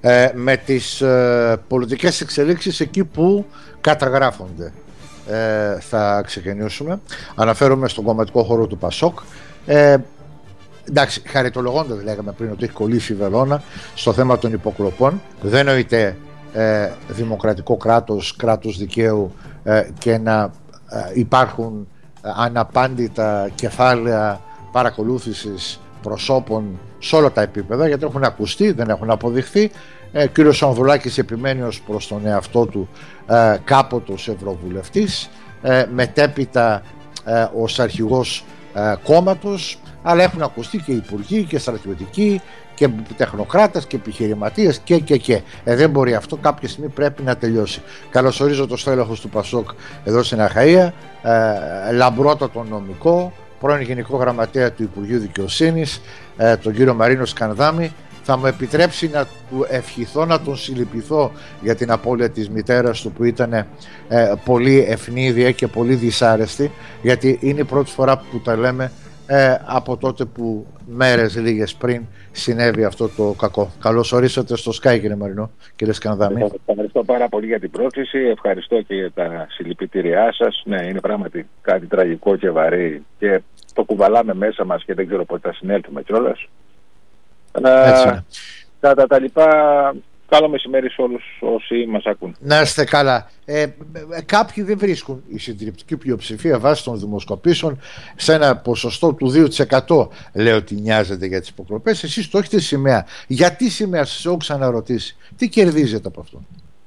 με τις πολιτικές εξελίξεις εκεί που καταγράφονται. Θα ξεκινήσουμε. Αναφέρομαι στον κομματικό χώρο του Πασόκ. Εντάξει, χαριτολογώντας, λέγαμε πριν, ότι έχει κολλήσει η βελόνα στο θέμα των υποκλοπών. Δεν νοείται δημοκρατικό κράτος δικαίου και να υπάρχουν αναπάντητα κεφάλαια παρακολούθησης προσώπων σε όλα τα επίπεδα, γιατί έχουν ακουστεί, δεν έχουν αποδειχθεί. Κύριος Ανδρουλάκης επιμένει ως προς τον εαυτό του κάποτος ευρωβουλευτής, μετέπειτα ως αρχηγός κόμματος, αλλά έχουν ακουστεί και υπουργοί και στρατιωτικοί και τεχνοκράτες και επιχειρηματίες και. Δεν μπορεί αυτό, κάποια στιγμή πρέπει να τελειώσει. Καλωσορίζω το στέλεχος του Πασόκ εδώ στην Αχαΐα, λαμπρότατο νομικό, πρώην Γενικό Γραμματέα του Υπουργείου Δικαιοσύνης, τον κύριο Μαρίνο Σκανδάμη. Θα μου επιτρέψει να του ευχηθώ, να τον συλληπιθώ για την απώλεια της μητέρας του, που ήταν πολύ ευνίδια και πολύ δυσάρεστη, γιατί είναι η πρώτη φορά που τα λέμε από τότε που μέρες λίγες πριν συνέβη αυτό το κακό. Καλώς ορίσατε στο Sky, κύριε Μαρινό, κύριε Σκανδάμη. Ευχαριστώ πάρα πολύ για την πρόσκληση, ευχαριστώ και για τα συλληπιτήριά σας. Ναι, είναι πράγματι κάτι τραγικό και βαρύ και το κουβαλάμε μέσα μας και δεν ξέρω πότε θα συνέλθουμε κιόλας. Κατά τα λοιπά, καλό μεσημέρι σε όλους όσοι μας ακούν. Να είστε καλά. Κάποιοι δεν βρίσκουν η συντριπτική πλειοψηφία βάσει των δημοσκοπήσεων σε ένα ποσοστό του 2%. Λέω ότι νοιάζεται για τις υποκλοπές. Εσείς το έχετε σημαία. Γιατί σημαία, σας έχω ξαναρωτήσει. Τι κερδίζετε από αυτό?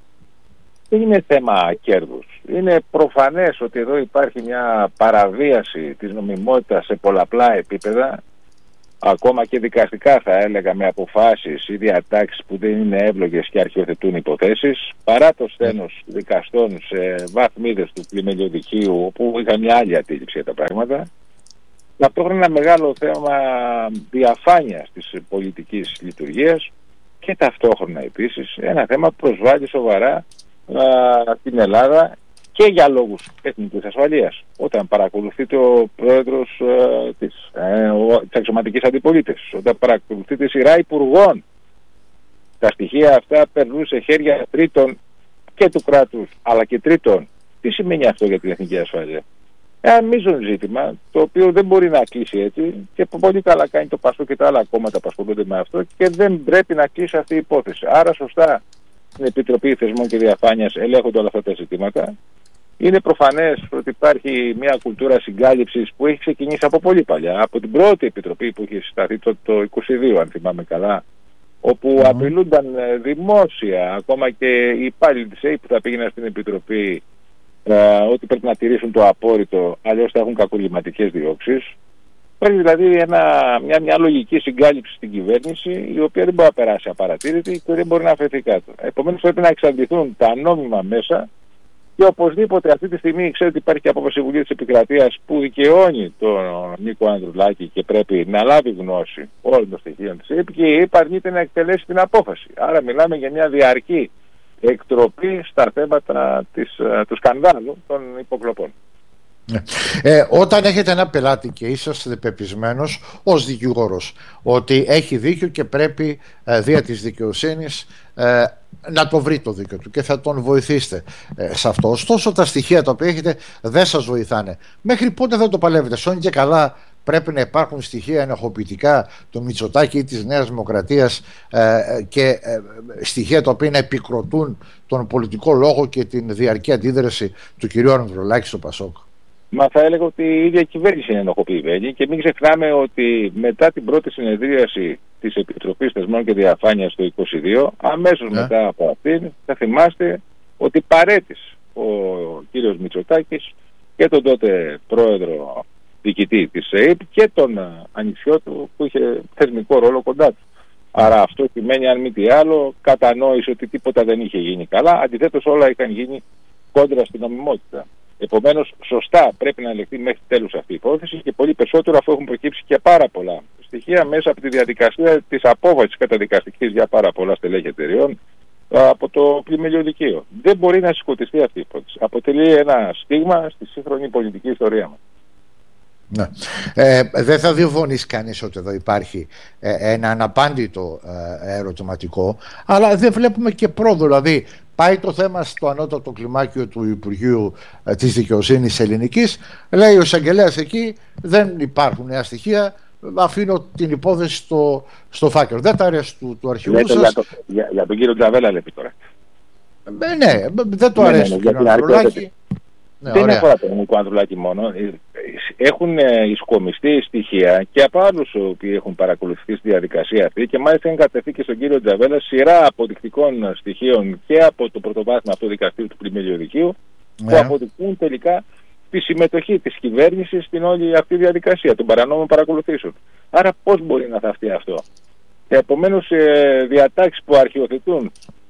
Δεν είναι θέμα κέρδους. Είναι προφανές ότι εδώ υπάρχει μια παραβίαση της νομιμότητας σε πολλαπλά επίπεδα, ακόμα και δικαστικά θα έλεγα, με αποφάσεις ή διατάξεις που δεν είναι εύλογες και αρχιοθετούν υποθέσεις, παρά το σθένος δικαστών σε βαθμίδες του πλημελιωδικείου, όπου είχαν μια άλλη αντίληψη για τα πράγματα. Ταυτόχρονα ένα μεγάλο θέμα διαφάνειας της πολιτικής λειτουργίας και ταυτόχρονα επίσης ένα θέμα που προσβάλλει σοβαρά την Ελλάδα και για λόγους εθνικής ασφαλείας. Όταν παρακολουθείτε ο πρόεδρος της αξιωματικής αντιπολίτευσης, όταν παρακολουθείτε σειρά υπουργών, τα στοιχεία αυτά περνούν σε χέρια τρίτων και του κράτους, αλλά και τρίτων. Τι σημαίνει αυτό για την εθνική ασφαλεία? Ένα μείζον ζήτημα, το οποίο δεν μπορεί να κλείσει έτσι, και πολύ καλά κάνει το Πασόκ και τα άλλα κόμματα που ασχολούνται με αυτό, και δεν πρέπει να κλείσει αυτή η υπόθεση. Άρα σωστά στην Επιτροπή Θεσμών και Διαφάνειας ελέγχονται όλα αυτά τα ζητήματα. Είναι προφανές ότι υπάρχει μια κουλτούρα συγκάλυψης που έχει ξεκινήσει από πολύ παλιά, από την πρώτη επιτροπή που είχε συσταθεί το 22, αν θυμάμαι καλά, όπου απειλούνταν δημόσια, ακόμα και οι υπάλληλοι της ΕΕΠ που θα πήγαιναν στην επιτροπή, ότι πρέπει να τηρήσουν το απόρριτο, αλλιώς θα έχουν κακουργηματικές διώξεις. Υπάρχει δηλαδή μια λογική συγκάλυψη στην κυβέρνηση, η οποία δεν μπορεί να περάσει απαρατήρητη και δεν μπορεί να αφαιθεί κάτω. Επομένως πρέπει να εξαντληθούν τα νόμιμα μέσα. Και οπωσδήποτε αυτή τη στιγμή ξέρετε υπάρχει και απόφαση Βουλή της Επικρατείας που δικαιώνει τον Νίκο Ανδρουλάκη και πρέπει να λάβει γνώση όλων των στοιχείων της ΕΕΠ, και η ΕΕΠ αρνείται να εκτελέσει την απόφαση. Άρα μιλάμε για μια διαρκή εκτροπή στα θέματα του σκανδάλου των υποκλοπών. Όταν έχετε ένα πελάτη και είσαστε πεπισμένος ως δικηγόρος ότι έχει δίκιο και πρέπει δια της δικαιοσύνης να το βρει το δίκιο του και θα τον βοηθήσετε σε αυτό, ωστόσο τα στοιχεία τα οποία έχετε δεν σας βοηθάνε, μέχρι πότε θα το παλεύετε? Σώνει και καλά πρέπει να υπάρχουν στοιχεία ενοχοποιητικά του Μητσοτάκη ή της Νέας Δημοκρατίας και στοιχεία τα οποία να επικροτούν τον πολιτικό λόγο και την διαρκή αντίδραση του κυρίου Ανδρουλάκη στο Πασόκ? Μα θα έλεγα ότι η ίδια κυβέρνηση είναι ενοχοποιημένη, και μην ξεχνάμε ότι μετά την πρώτη συνεδρίαση της Επιτροπής Θεσμών και Διαφάνειας το 22, αμέσως μετά από αυτήν, θα θυμάστε ότι παρέτησε ο κύριος Μητσοτάκης και τον τότε πρόεδρο διοικητή της ΕΕΠ και τον ανιψιό του που είχε θεσμικό ρόλο κοντά του. Άρα αυτό σημαίνει, αν μη τι άλλο, κατανόησε ότι τίποτα δεν είχε γίνει καλά, αντιθέτως όλα είχαν γίνει κόντρα στην νομιμότητα. Επομένως, σωστά πρέπει να ελεγχθεί μέχρι τέλους αυτή η υπόθεση, και πολύ περισσότερο αφού έχουν προκύψει και πάρα πολλά στοιχεία μέσα από τη διαδικασία της απόβασης καταδικαστικής για πάρα πολλά στελέχη εταιρεών από το πλημελιωδικείο. Δεν μπορεί να σηκωτιστεί αυτή η υπόθεση. Αποτελεί ένα στίγμα στη σύγχρονη πολιτική ιστορία μας. Ναι. Δεν θα διαφωνήσει κανείς ότι εδώ υπάρχει ένα αναπάντητο ερωτηματικό, αλλά δεν βλέπουμε και πρόοδο. Δηλαδή πάει το θέμα στο ανώτατο κλιμάκιο του Υπουργείου της Δικαιοσύνης Ελληνικής, λέει ο εισαγγελέας εκεί δεν υπάρχουν νέα στοιχεία, αφήνω την υπόθεση στο φάκελο. Δεν τα αρέσει του αρχηγού σας. Για τον κύριο Τζαβέλα λέτε τώρα. Ναι, δεν το αρέσει του κύριο Ανδρουλάκη. Δεν αφορά τον Νίκο Ανδρουλάκη μόνο. Έχουν ισκομιστεί στοιχεία και από άλλους που έχουν παρακολουθεί στη διαδικασία αυτή, και μάλιστα είναι κατευθεί και στον κύριο Τζαβέλα σειρά αποδεικτικών στοιχείων και από το πρωτοβάθμιο αυτό δικαστήριο του Πλημμύριου Δικαίου, που αποδεικνύουν τελικά τη συμμετοχή της κυβέρνησης στην όλη αυτή διαδικασία των παρανόμων παρακολουθήσεων. Άρα πώς μπορεί να θαυτεί αυτό? Επομένως, διατάξεις που αρχιοθετούν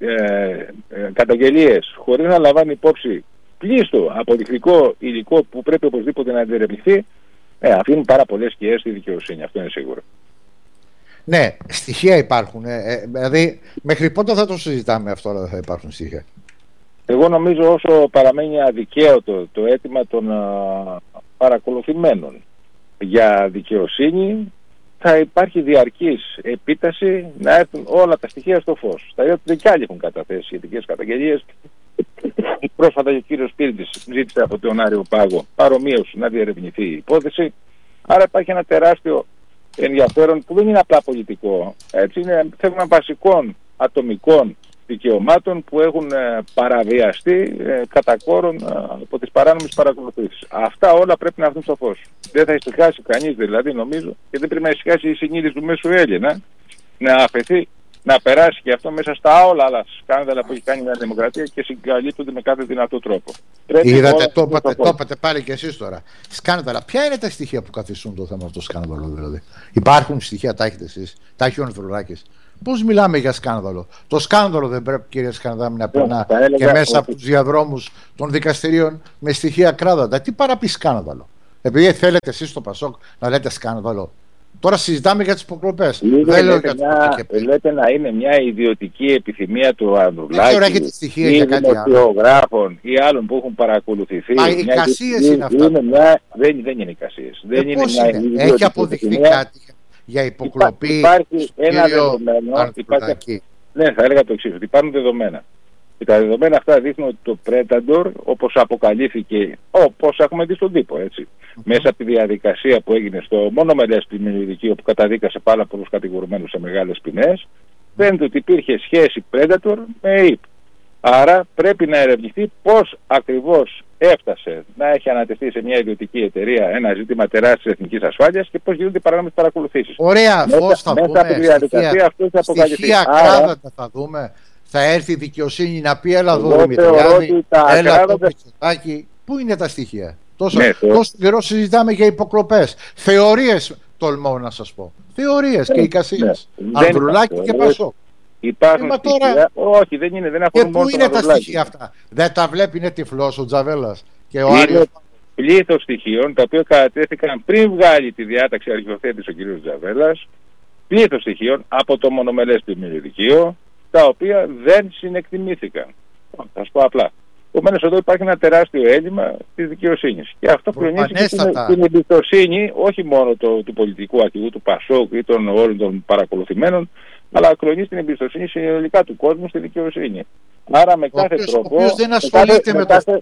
καταγγελίες χωρίς να λαμβάνει υπόψη πλήστο αποδεικτικό υλικό που πρέπει οπωσδήποτε να διερευνηθεί, αφήνουν πάρα πολλές σκιές στη δικαιοσύνη. Αυτό είναι σίγουρο. Ναι, στοιχεία υπάρχουν. Δηλαδή, μέχρι πότε θα το συζητάμε αυτό, αλλά δεν θα υπάρχουν στοιχεία? Εγώ νομίζω όσο παραμένει αδικαίωτο το αίτημα των παρακολουθημένων για δικαιοσύνη, θα υπάρχει διαρκής επίταση να έρθουν όλα τα στοιχεία στο φως. Τα ίδια και άλλοι έχουν καταθέσει σχετικές καταγγελίες. Πρόσφατα και ο κύριος Πύρτης ζήτησε από τον Άριο Πάγο παρομοίως να διερευνηθεί η υπόθεση. Άρα υπάρχει ένα τεράστιο ενδιαφέρον που δεν είναι απλά πολιτικό. Έτσι, είναι θέμα βασικών ατομικών δικαιωμάτων που έχουν παραβιαστεί κατά κόρον από τις παράνομες παρακολουθήσεις. Αυτά όλα πρέπει να έρθουν στο φως. Δεν θα ησυχάσει κανείς, δηλαδή, νομίζω, και δεν πρέπει να ησυχάσει η συνείδηση του μέσου Έλληνα να αφαιθεί να περάσει και αυτό μέσα στα όλα άλλα σκάνδαλα που έχει κάνει μια δημοκρατία και συγκαλύπτονται με κάθε δυνατό τρόπο. Είδατε, το είπατε πάλι και εσείς τώρα. Σκάνδαλα. Ποια είναι τα στοιχεία που καθιστούν το θέμα αυτό σκάνδαλο, δηλαδή? Υπάρχουν στοιχεία, τα έχετε εσείς, τα έχει ο Ανδρουλάκης? Πώς μιλάμε για σκάνδαλο? Το σκάνδαλο δεν πρέπει, κύριε Σκανδάμι, να περνά και μέσα από τους διαδρόμους των δικαστηρίων με στοιχεία κράδαντα? Τι παραπεί σκάνδαλο? Επειδή θέλετε εσείς στο Πασόκ να λέτε σκάνδαλο. Τώρα συζητάμε για τις υποκλοπές. Λέτε να είναι μια ιδιωτική επιθυμία του Ανδρουλάκη ή δημοσιογράφων ή άλλων που έχουν παρακολουθηθεί. Μα οι εικασίες είναι αυτά. Δεν είναι εικασίες. Έχει αποδειχθεί κάτι για υποκλοπή? Υπάρχει ένα δεδομένο. Ναι, θα έλεγα το εξής, ότι υπάρχουν δεδομένα. Και τα δεδομένα αυτά δείχνουν ότι το Predator, όπως αποκαλύφθηκε, όπως έχουμε δει στον τύπο, έτσι, μέσα από τη διαδικασία που έγινε στο μονομελές Πλημμύριου Δικαίου, που καταδίκασε πάρα πολλούς κατηγορουμένους σε μεγάλες ποινές, φαίνεται ότι υπήρχε σχέση Predator με ΕΙΠ. Άρα πρέπει να ερευνηθεί πώς ακριβώς έφτασε να έχει ανατεθεί σε μια ιδιωτική εταιρεία ένα ζήτημα τεράστιας εθνικής ασφάλειας και πώς γίνονται παράνομες παρακολουθήσεις. Ωραία, φως θα μέσα από τη διαδικασία αυτό θα αποκαλυφθεί. Στοιχεία κράδαντα θα δούμε. Θα έρθει η δικαιοσύνη να πει έλα εδώ Δημητριάδη, έλα εδώ Μητσοτάκη. Πού είναι τα στοιχεία? Τόσο καιρό συζητάμε για υποκλοπές. Θεωρίες τολμώ να σας πω. Θεωρίες και εικασίες. Ανδρουλάκη και Πασόκ. Υπάρχουν στοιχεία. Όχι, δεν είναι. Δεν αφορούν μόνο. Πού είναι τα στοιχεία αυτά? Δεν τα βλέπει, είναι τυφλός ο Τζαβέλας και ο Άριος? Πλήθος στοιχείων τα οποία κατατέθηκαν πριν βγάλει τη διάταξη αρχιοθέτης ο κ. Τζαβέλας. Πλήθος στοιχείων από το μονομελές Πλημμύριου Δικαίου, τα οποία δεν συνεκτιμήθηκαν. Θα σας πω απλά. Επομένως εδώ υπάρχει ένα τεράστιο έλλειμμα της δικαιοσύνης. Και αυτό χρονίζει την εμπιστοσύνη όχι μόνο του πολιτικού αρχηγού του Πασόκ ή των όλων των παρακολουθημένων, αλλά χρονίζει την εμπιστοσύνη συνολικά του κόσμου στη δικαιοσύνη. Άρα με κάθε τρόπο. Ο οποίος δεν ασχολείται με το.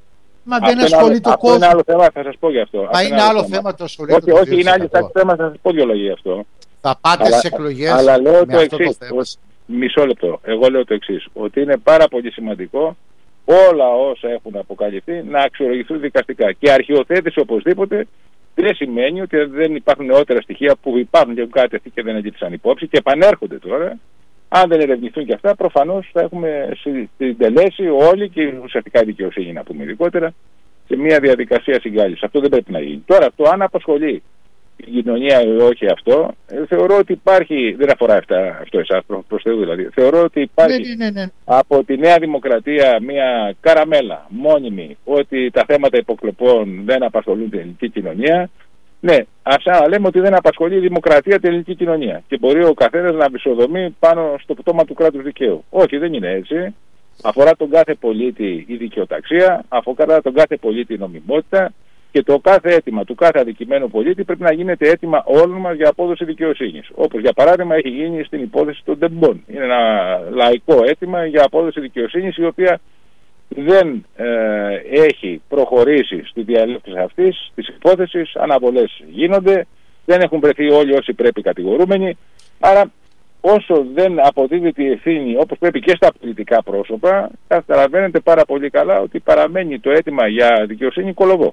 Μα δεν ασχολείται ο κόσμος. Είναι άλλο θέμα, θα σας πω γι' αυτό. Μα είναι άλλο θέμα το ασχολείται. Όχι, είναι άλλο θέμα, θα σας πω δύο λόγια γι' αυτό. Θα πάτε στις εκλογές. Αλλά λέω το εξής. Μισό λεπτό. Εγώ λέω το εξής, ότι είναι πάρα πολύ σημαντικό όλα όσα έχουν αποκαλυφθεί να αξιολογηθούν δικαστικά. Και αρχιοθέτηση οπωσδήποτε δεν σημαίνει ότι δεν υπάρχουν νεότερα στοιχεία που υπάρχουν και έχουν κατευθεί και δεν ελήφθησαν υπόψη και επανέρχονται τώρα. Αν δεν ερευνηθούν και αυτά, προφανώς θα έχουμε συντελέσει όλοι και ουσιαστικά η δικαιοσύνη, να πούμε ειδικότερα, σε μια διαδικασία συγκάλυψης. Αυτό δεν πρέπει να γίνει. Τώρα, το αν απασχολεί η κοινωνία ή όχι αυτό, θεωρώ ότι υπάρχει, δεν αφορά αυτό εσάς προς Θεού δηλαδή, θεωρώ ότι υπάρχει από τη Νέα Δημοκρατία μια καραμέλα μόνιμη ότι τα θέματα υποκλοπών δεν απασχολούν την ελληνική κοινωνία. Ναι, ας λέμε ότι δεν απασχολεί η δημοκρατία την ελληνική κοινωνία και μπορεί ο καθένας να βυσοδομεί πάνω στο πτώμα του κράτους δικαίου. Όχι, δεν είναι έτσι. Αφορά τον κάθε πολίτη η δικαιοταξία, αφορά τον κάθε πολίτη η νομιμότητα. Και το κάθε αίτημα του κάθε αδικημένου πολίτη πρέπει να γίνεται αίτημα όλων μας για απόδοση δικαιοσύνης. Όπως για παράδειγμα έχει γίνει στην υπόθεση των Ντεμπών. Είναι ένα λαϊκό αίτημα για απόδοση δικαιοσύνης, η οποία δεν έχει προχωρήσει στη διαλέψη αυτής της υπόθεσης. Αναβολές γίνονται, δεν έχουν βρεθεί όλοι όσοι πρέπει κατηγορούμενοι. Άρα όσο δεν αποδίδεται η ευθύνη όπως πρέπει και στα πολιτικά πρόσωπα, καταλαβαίνετε πάρα πολύ καλά ότι παραμένει το αίτημα για δικαιοσύνη κολοβό.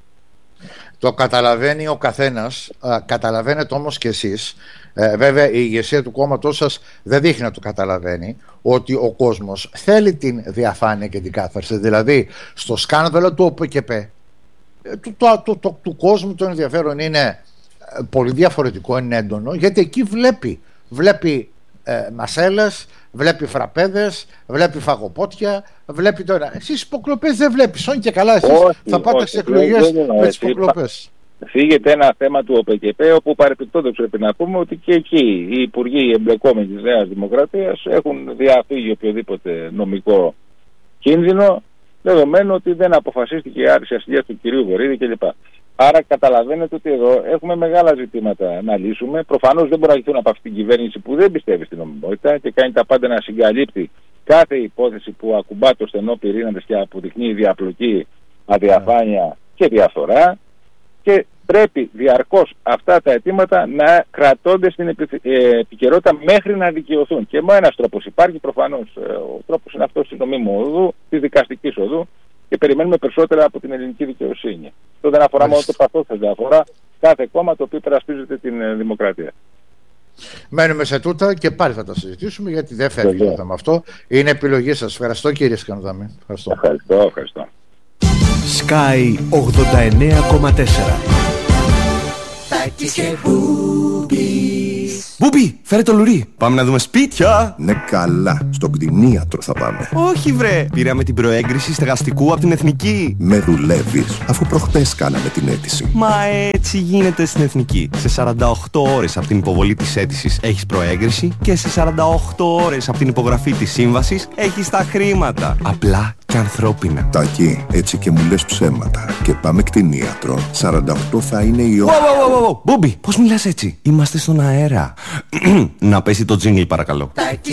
Το καταλαβαίνει ο καθένας, καταλαβαίνετε όμως και εσείς. Βέβαια η ηγεσία του κόμματός σας δεν δείχνει να το καταλαβαίνει, ότι ο κόσμος θέλει την διαφάνεια και την κάθαρση. Δηλαδή στο σκάνδαλο του ΟΠΚΠ του κόσμου το ενδιαφέρον είναι πολύ διαφορετικό, είναι έντονο, γιατί εκεί βλέπει μασέλες, βλέπει φραπέδες, βλέπει φαγοπότια, βλέπει τώρα. Εσείς υποκλοπές δεν βλέπεις, όχι και καλά εσείς θα πάτε στις εκλογές με τις υποκλοπές. Φύγεται ένα θέμα του ΟΠΚΠ, όπου παρεπιπτόντως πρέπει να πούμε ότι και εκεί οι υπουργοί, οι εμπλεκόμενοι της Νέας Δημοκρατίας έχουν διαφύγει οποιοδήποτε νομικό κίνδυνο, δεδομένου ότι δεν αποφασίστηκε η άρση ασυλίας του κυρίου Βορύδη κλπ. Άρα καταλαβαίνετε ότι εδώ έχουμε μεγάλα ζητήματα να λύσουμε. Προφανώς δεν μπορεί να λυθούν από αυτή την κυβέρνηση που δεν πιστεύει στην νομιμότητα και κάνει τα πάντα να συγκαλύπτει κάθε υπόθεση που ακουμπά το στενό πυρήνα της και αποδεικνύει διαπλοκή, αδιαφάνεια και διαφθορά. Και πρέπει διαρκώς αυτά τα αιτήματα να κρατώνται στην επικαιρότητα μέχρι να δικαιωθούν. Και μόνο ένας τρόπος υπάρχει, προφανώς. Ο τρόπος είναι αυτός της νομίμου οδού, της δικαστικής οδού, και περιμένουμε περισσότερα από την ελληνική δικαιοσύνη. Αυτό δεν αφορά μόνο το παθός, δεν αφορά κάθε κόμμα το οποίο υπερασπίζεται την δημοκρατία. Μένουμε σε τούτα και πάλι θα τα συζητήσουμε, γιατί δεν φεύγει το θέμα αυτό. Είναι επιλογή σας. Ευχαριστώ κύριε Σκανδάμη. Ευχαριστώ. Sky 89,4. Μπούμπι, φέρε το λουρί. Πάμε να δούμε σπίτια. Ναι καλά, στον κτηνίατρο θα πάμε. Όχι βρε, πήραμε την προέγκριση στεγαστικού από την Εθνική. Με δουλεύεις, αφού προχτές κάναμε την αίτηση. Μα έτσι γίνεται στην Εθνική. Σε 48 ώρες από την υποβολή της αίτησης έχεις προέγκριση και σε 48 ώρες από την υπογραφή της σύμβασης έχεις τα χρήματα. Απλά και ανθρώπινα. Τάκη, έτσι και μου λες ψέματα. Και πάμε κτηνίατρο. 48 θα είναι η ώρα. Μπούμπι, πώς μιλάς έτσι? Είμαστε στον αέρα. Να πέσει το τζίνγκλ παρακαλώ.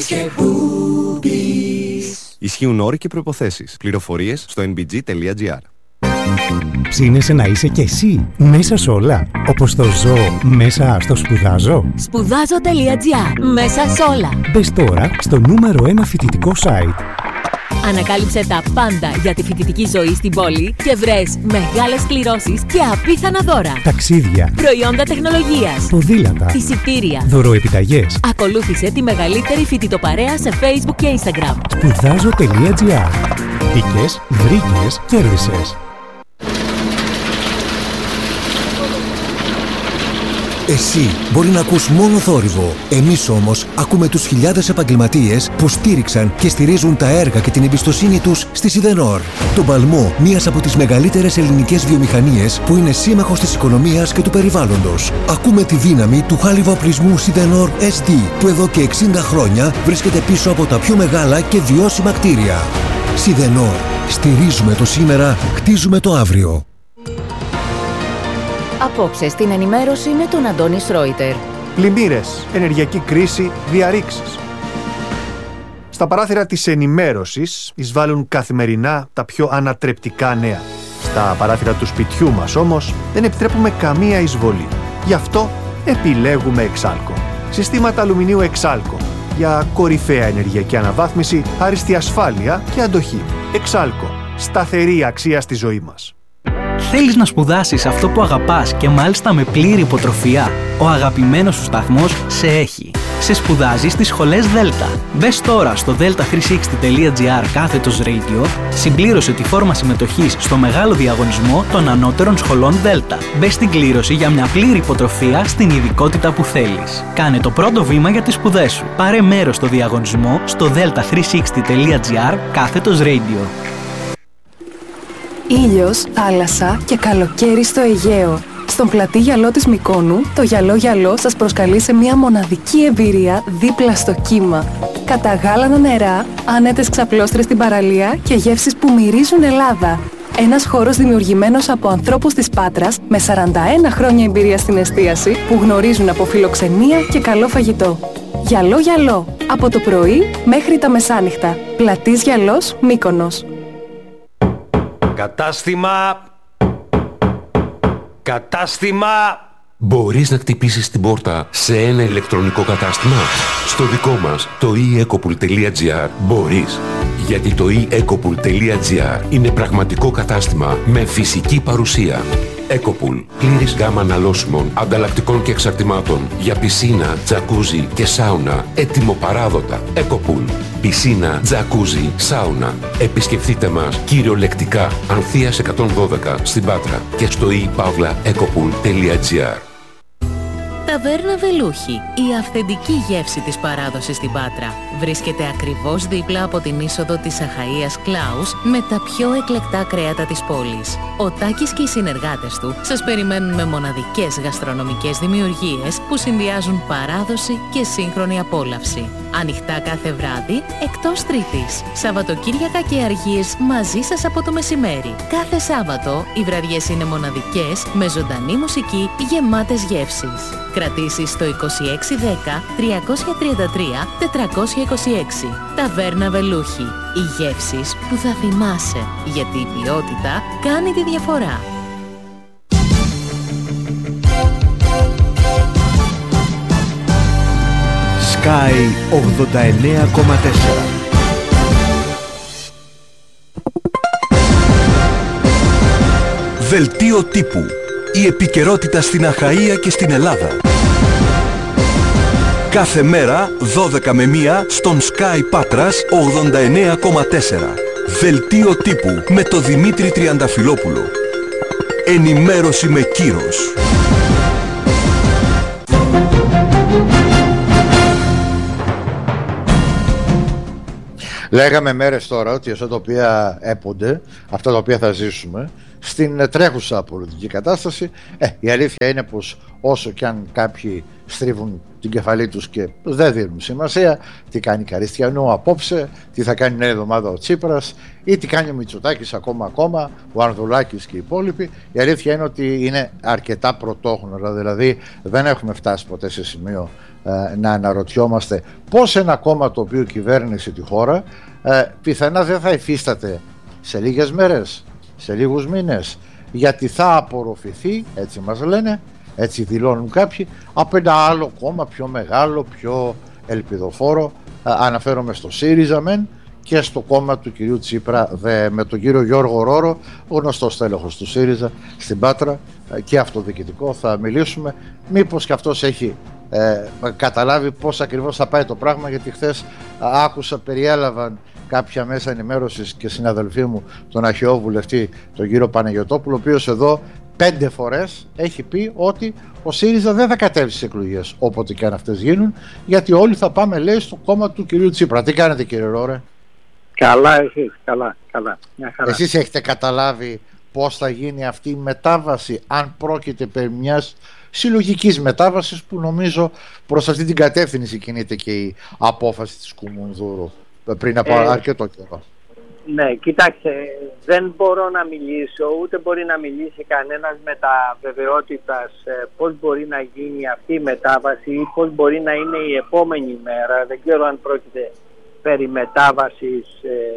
Ισχύουν όροι και προϋποθέσεις. Πληροφορίες στο nbg.gr. Ψήνεσαι να είσαι κι εσύ μέσα σ' όλα, όπως το ζω μέσα στο σπουδάζω. Σπουδάζω.gr. Μέσα σ' όλα. Μπες τώρα στο νούμερο 1 φοιτητικό site. Ανακάλυψε τα πάντα για τη φοιτητική ζωή στην πόλη και βρες μεγάλες κληρώσεις και απίθανα δώρα. Ταξίδια, προϊόντα τεχνολογίας, ποδήλατα, εισιτήρια, δωροεπιταγές. Ακολούθησε τη μεγαλύτερη φοιτητοπαρέα σε Facebook και Instagram. Σπουδάζω.gr. Μπήκες, βρήκες, κέρδισες. Εσύ μπορεί να ακούς μόνο θόρυβο. Εμείς όμως ακούμε τους χιλιάδες επαγγελματίες που στήριξαν και στηρίζουν τα έργα και την εμπιστοσύνη τους στη Σιδενόρ. Τον παλμό μιας από τις μεγαλύτερες ελληνικές βιομηχανίες που είναι σύμμαχος της οικονομίας και του περιβάλλοντος. Ακούμε τη δύναμη του χάλιβα-οπλισμού Σιδενόρ SD που εδώ και 60 χρόνια βρίσκεται πίσω από τα πιο μεγάλα και βιώσιμα κτίρια. Σιδενόρ. Στηρίζουμε το σήμερα, χτίζουμε το αύριο. Απόψε στην ενημέρωση με τον Αντώνη Σρόιτερ. Πλημμύρες, ενεργειακή κρίση, διαρρήξεις. Στα παράθυρα της ενημέρωσης εισβάλλουν καθημερινά τα πιο ανατρεπτικά νέα. Στα παράθυρα του σπιτιού μας όμως δεν επιτρέπουμε καμία εισβολή. Γι' αυτό επιλέγουμε Εξάλκο. Συστήματα αλουμινίου Εξάλκο για κορυφαία ενεργειακή αναβάθμιση, άριστη ασφάλεια και αντοχή. Εξάλκο. Σταθερή αξία στη ζωή μας. Θέλεις να σπουδάσεις αυτό που αγαπάς και μάλιστα με πλήρη υποτροφία? Ο αγαπημένος σου σταθμός σε έχει. Σε σπουδάζει στις σχολές Δέλτα. Μπες τώρα στο delta360.gr/radio, συμπλήρωσε τη φόρμα συμμετοχής στο μεγάλο διαγωνισμό των ανώτερων σχολών Δέλτα. Μπες στην κλήρωση για μια πλήρη υποτροφία στην ειδικότητα που θέλεις. Κάνε το πρώτο βήμα για τις σπουδές σου. Πάρε μέρος στο διαγωνισμό στο delta360.gr/radio. Ήλιος, θάλασσα και καλοκαίρι στο Αιγαίο. Στον πλατή γυαλό της Μυκόνου, το γυαλό σας προσκαλεί σε μια μοναδική εμπειρία δίπλα στο κύμα. Καταγάλανα νερά, άνετες ξαπλώστρες στην παραλία και γεύσεις που μυρίζουν Ελλάδα. Ένας χώρος δημιουργημένος από ανθρώπους της Πάτρας με 41 χρόνια εμπειρία στην εστίαση που γνωρίζουν από φιλοξενία και καλό φαγητό. Γυαλό Γυαλό. Από το πρωί μέχρι τα μεσάνυχτα. Πλατής Γυαλός, Μύκονος. Κατάστημα. Μπορείς να χτυπήσεις την πόρτα σε ένα ηλεκτρονικό κατάστημα? Στο δικό μας, το eEcopool.gr, μπορείς. Γιατί το eEcopool.gr είναι πραγματικό κατάστημα με φυσική παρουσία. Ecopool. Πλήρης γάμα αναλώσιμων, ανταλλακτικών και εξαρτημάτων για πισίνα, τζακούζι και σάουνα. Έτοιμο-παράδοτα. Ecopool. Πισίνα, τζακούζι, σάουνα. Επισκεφτείτε μας κυριολεκτικά Ανθείας 112 στην Πάτρα και στο ePavlaEcopool.gr. Ταβέρνα Βελούχη, η αυθεντική γεύση της παράδοσης στην Πάτρα. Βρίσκεται ακριβώς δίπλα από την είσοδο της Αχαΐας Κλάους με τα πιο εκλεκτά κρέατα της πόλης. Ο Τάκης και οι συνεργάτες του σας περιμένουν με μοναδικές γαστρονομικές δημιουργίες που συνδυάζουν παράδοση και σύγχρονη απόλαυση. Ανοιχτά κάθε βράδυ, εκτός Τρίτης. Σαββατοκύριακα και αργίες μαζί σας από το μεσημέρι. Κάθε Σάββατο οι βραδιές είναι μοναδικές με ζωντανή μουσική γεμάτες γεύσεις. Κρατήσεις στο 2610 333 426. Ταβέρνα Βελούχη. Οι γεύσεις που θα θυμάσαι, γιατί η ποιότητα κάνει τη διαφορά. Sky 89,4. Δελτίο τύπου. Η επικαιρότητα στην Αχαΐα και στην Ελλάδα. Κάθε μέρα 12 με 1 στον Sky Πάτρας 89,4. Δελτίο τύπου με το Δημήτρη Τριανταφυλόπουλο. Ενημέρωση με κύρος. Λέγαμε μέρες τώρα ότι αυτά τα οποία έπονται, αυτά τα οποία θα ζήσουμε στην τρέχουσα πολιτική κατάσταση, η αλήθεια είναι πως όσο κι αν κάποιοι στρίβουν την κεφαλή τους και δεν δίνουν σημασία τι κάνει η Καριστιανού απόψε, τι θα κάνει νέα εβδομάδα ο Τσίπρας ή τι κάνει ο Μητσοτάκης ακόμα, ο Ανδρουλάκης και οι υπόλοιποι, η αλήθεια είναι ότι είναι αρκετά πρωτόγνωρα, δηλαδή δεν έχουμε φτάσει ποτέ σε σημείο να αναρωτιόμαστε πώς ένα κόμμα το οποίο κυβέρνησε τη χώρα πιθανά δεν θα υφίσταται σε λίγες μέρες, σε λίγους μήνες, γιατί θα απορροφηθεί, έτσι μας λένε, έτσι δηλώνουν κάποιοι, από ένα άλλο κόμμα πιο μεγάλο, πιο ελπιδοφόρο. Αναφέρομαι στο ΣΥΡΙΖΑ μεν και στο κόμμα του κυρίου Τσίπρα με τον κύριο Γιώργο Ρόρο, γνωστός τέλεχος του ΣΥΡΙΖΑ στην Πάτρα και αυτοδιοικητικό. Θα μιλήσουμε μήπως και αυτός έχει καταλάβει πώς ακριβώς θα πάει το πράγμα, γιατί χθες άκουσα, περιέλαβαν κάποια μέσα ενημέρωσης και συναδελφοί μου τον αρχαιό βουλευτή τον κύριο Παναγιωτόπουλο, ο οποίος εδώ 5 φορές έχει πει ότι ο ΣΥΡΙΖΑ δεν θα κατέβει στις εκλογές όποτε και αν αυτές γίνουν, γιατί όλοι θα πάμε, λέει, στο κόμμα του κυρίου Τσίπρα. Τι κάνετε, κύριε Ρόρε? Καλά, εσείς? Καλά. Μια χαρά. Εσείς έχετε καταλάβει πώς θα γίνει αυτή η μετάβαση, αν πρόκειται περί μιας συλλογικής μετάβασης, που νομίζω προς αυτή την κατεύθυνση κινείται και η απόφαση της Κουμουνδούρου πριν από αρκετό καιρό? Ναι, κοιτάξτε, δεν μπορώ να μιλήσω, ούτε μπορεί να μιλήσει κανένας με τα βεβαιότητας πώς μπορεί να γίνει αυτή η μετάβαση ή πώς μπορεί να είναι η επόμενη μέρα. Δεν ξέρω αν πρόκειται περί μετάβασης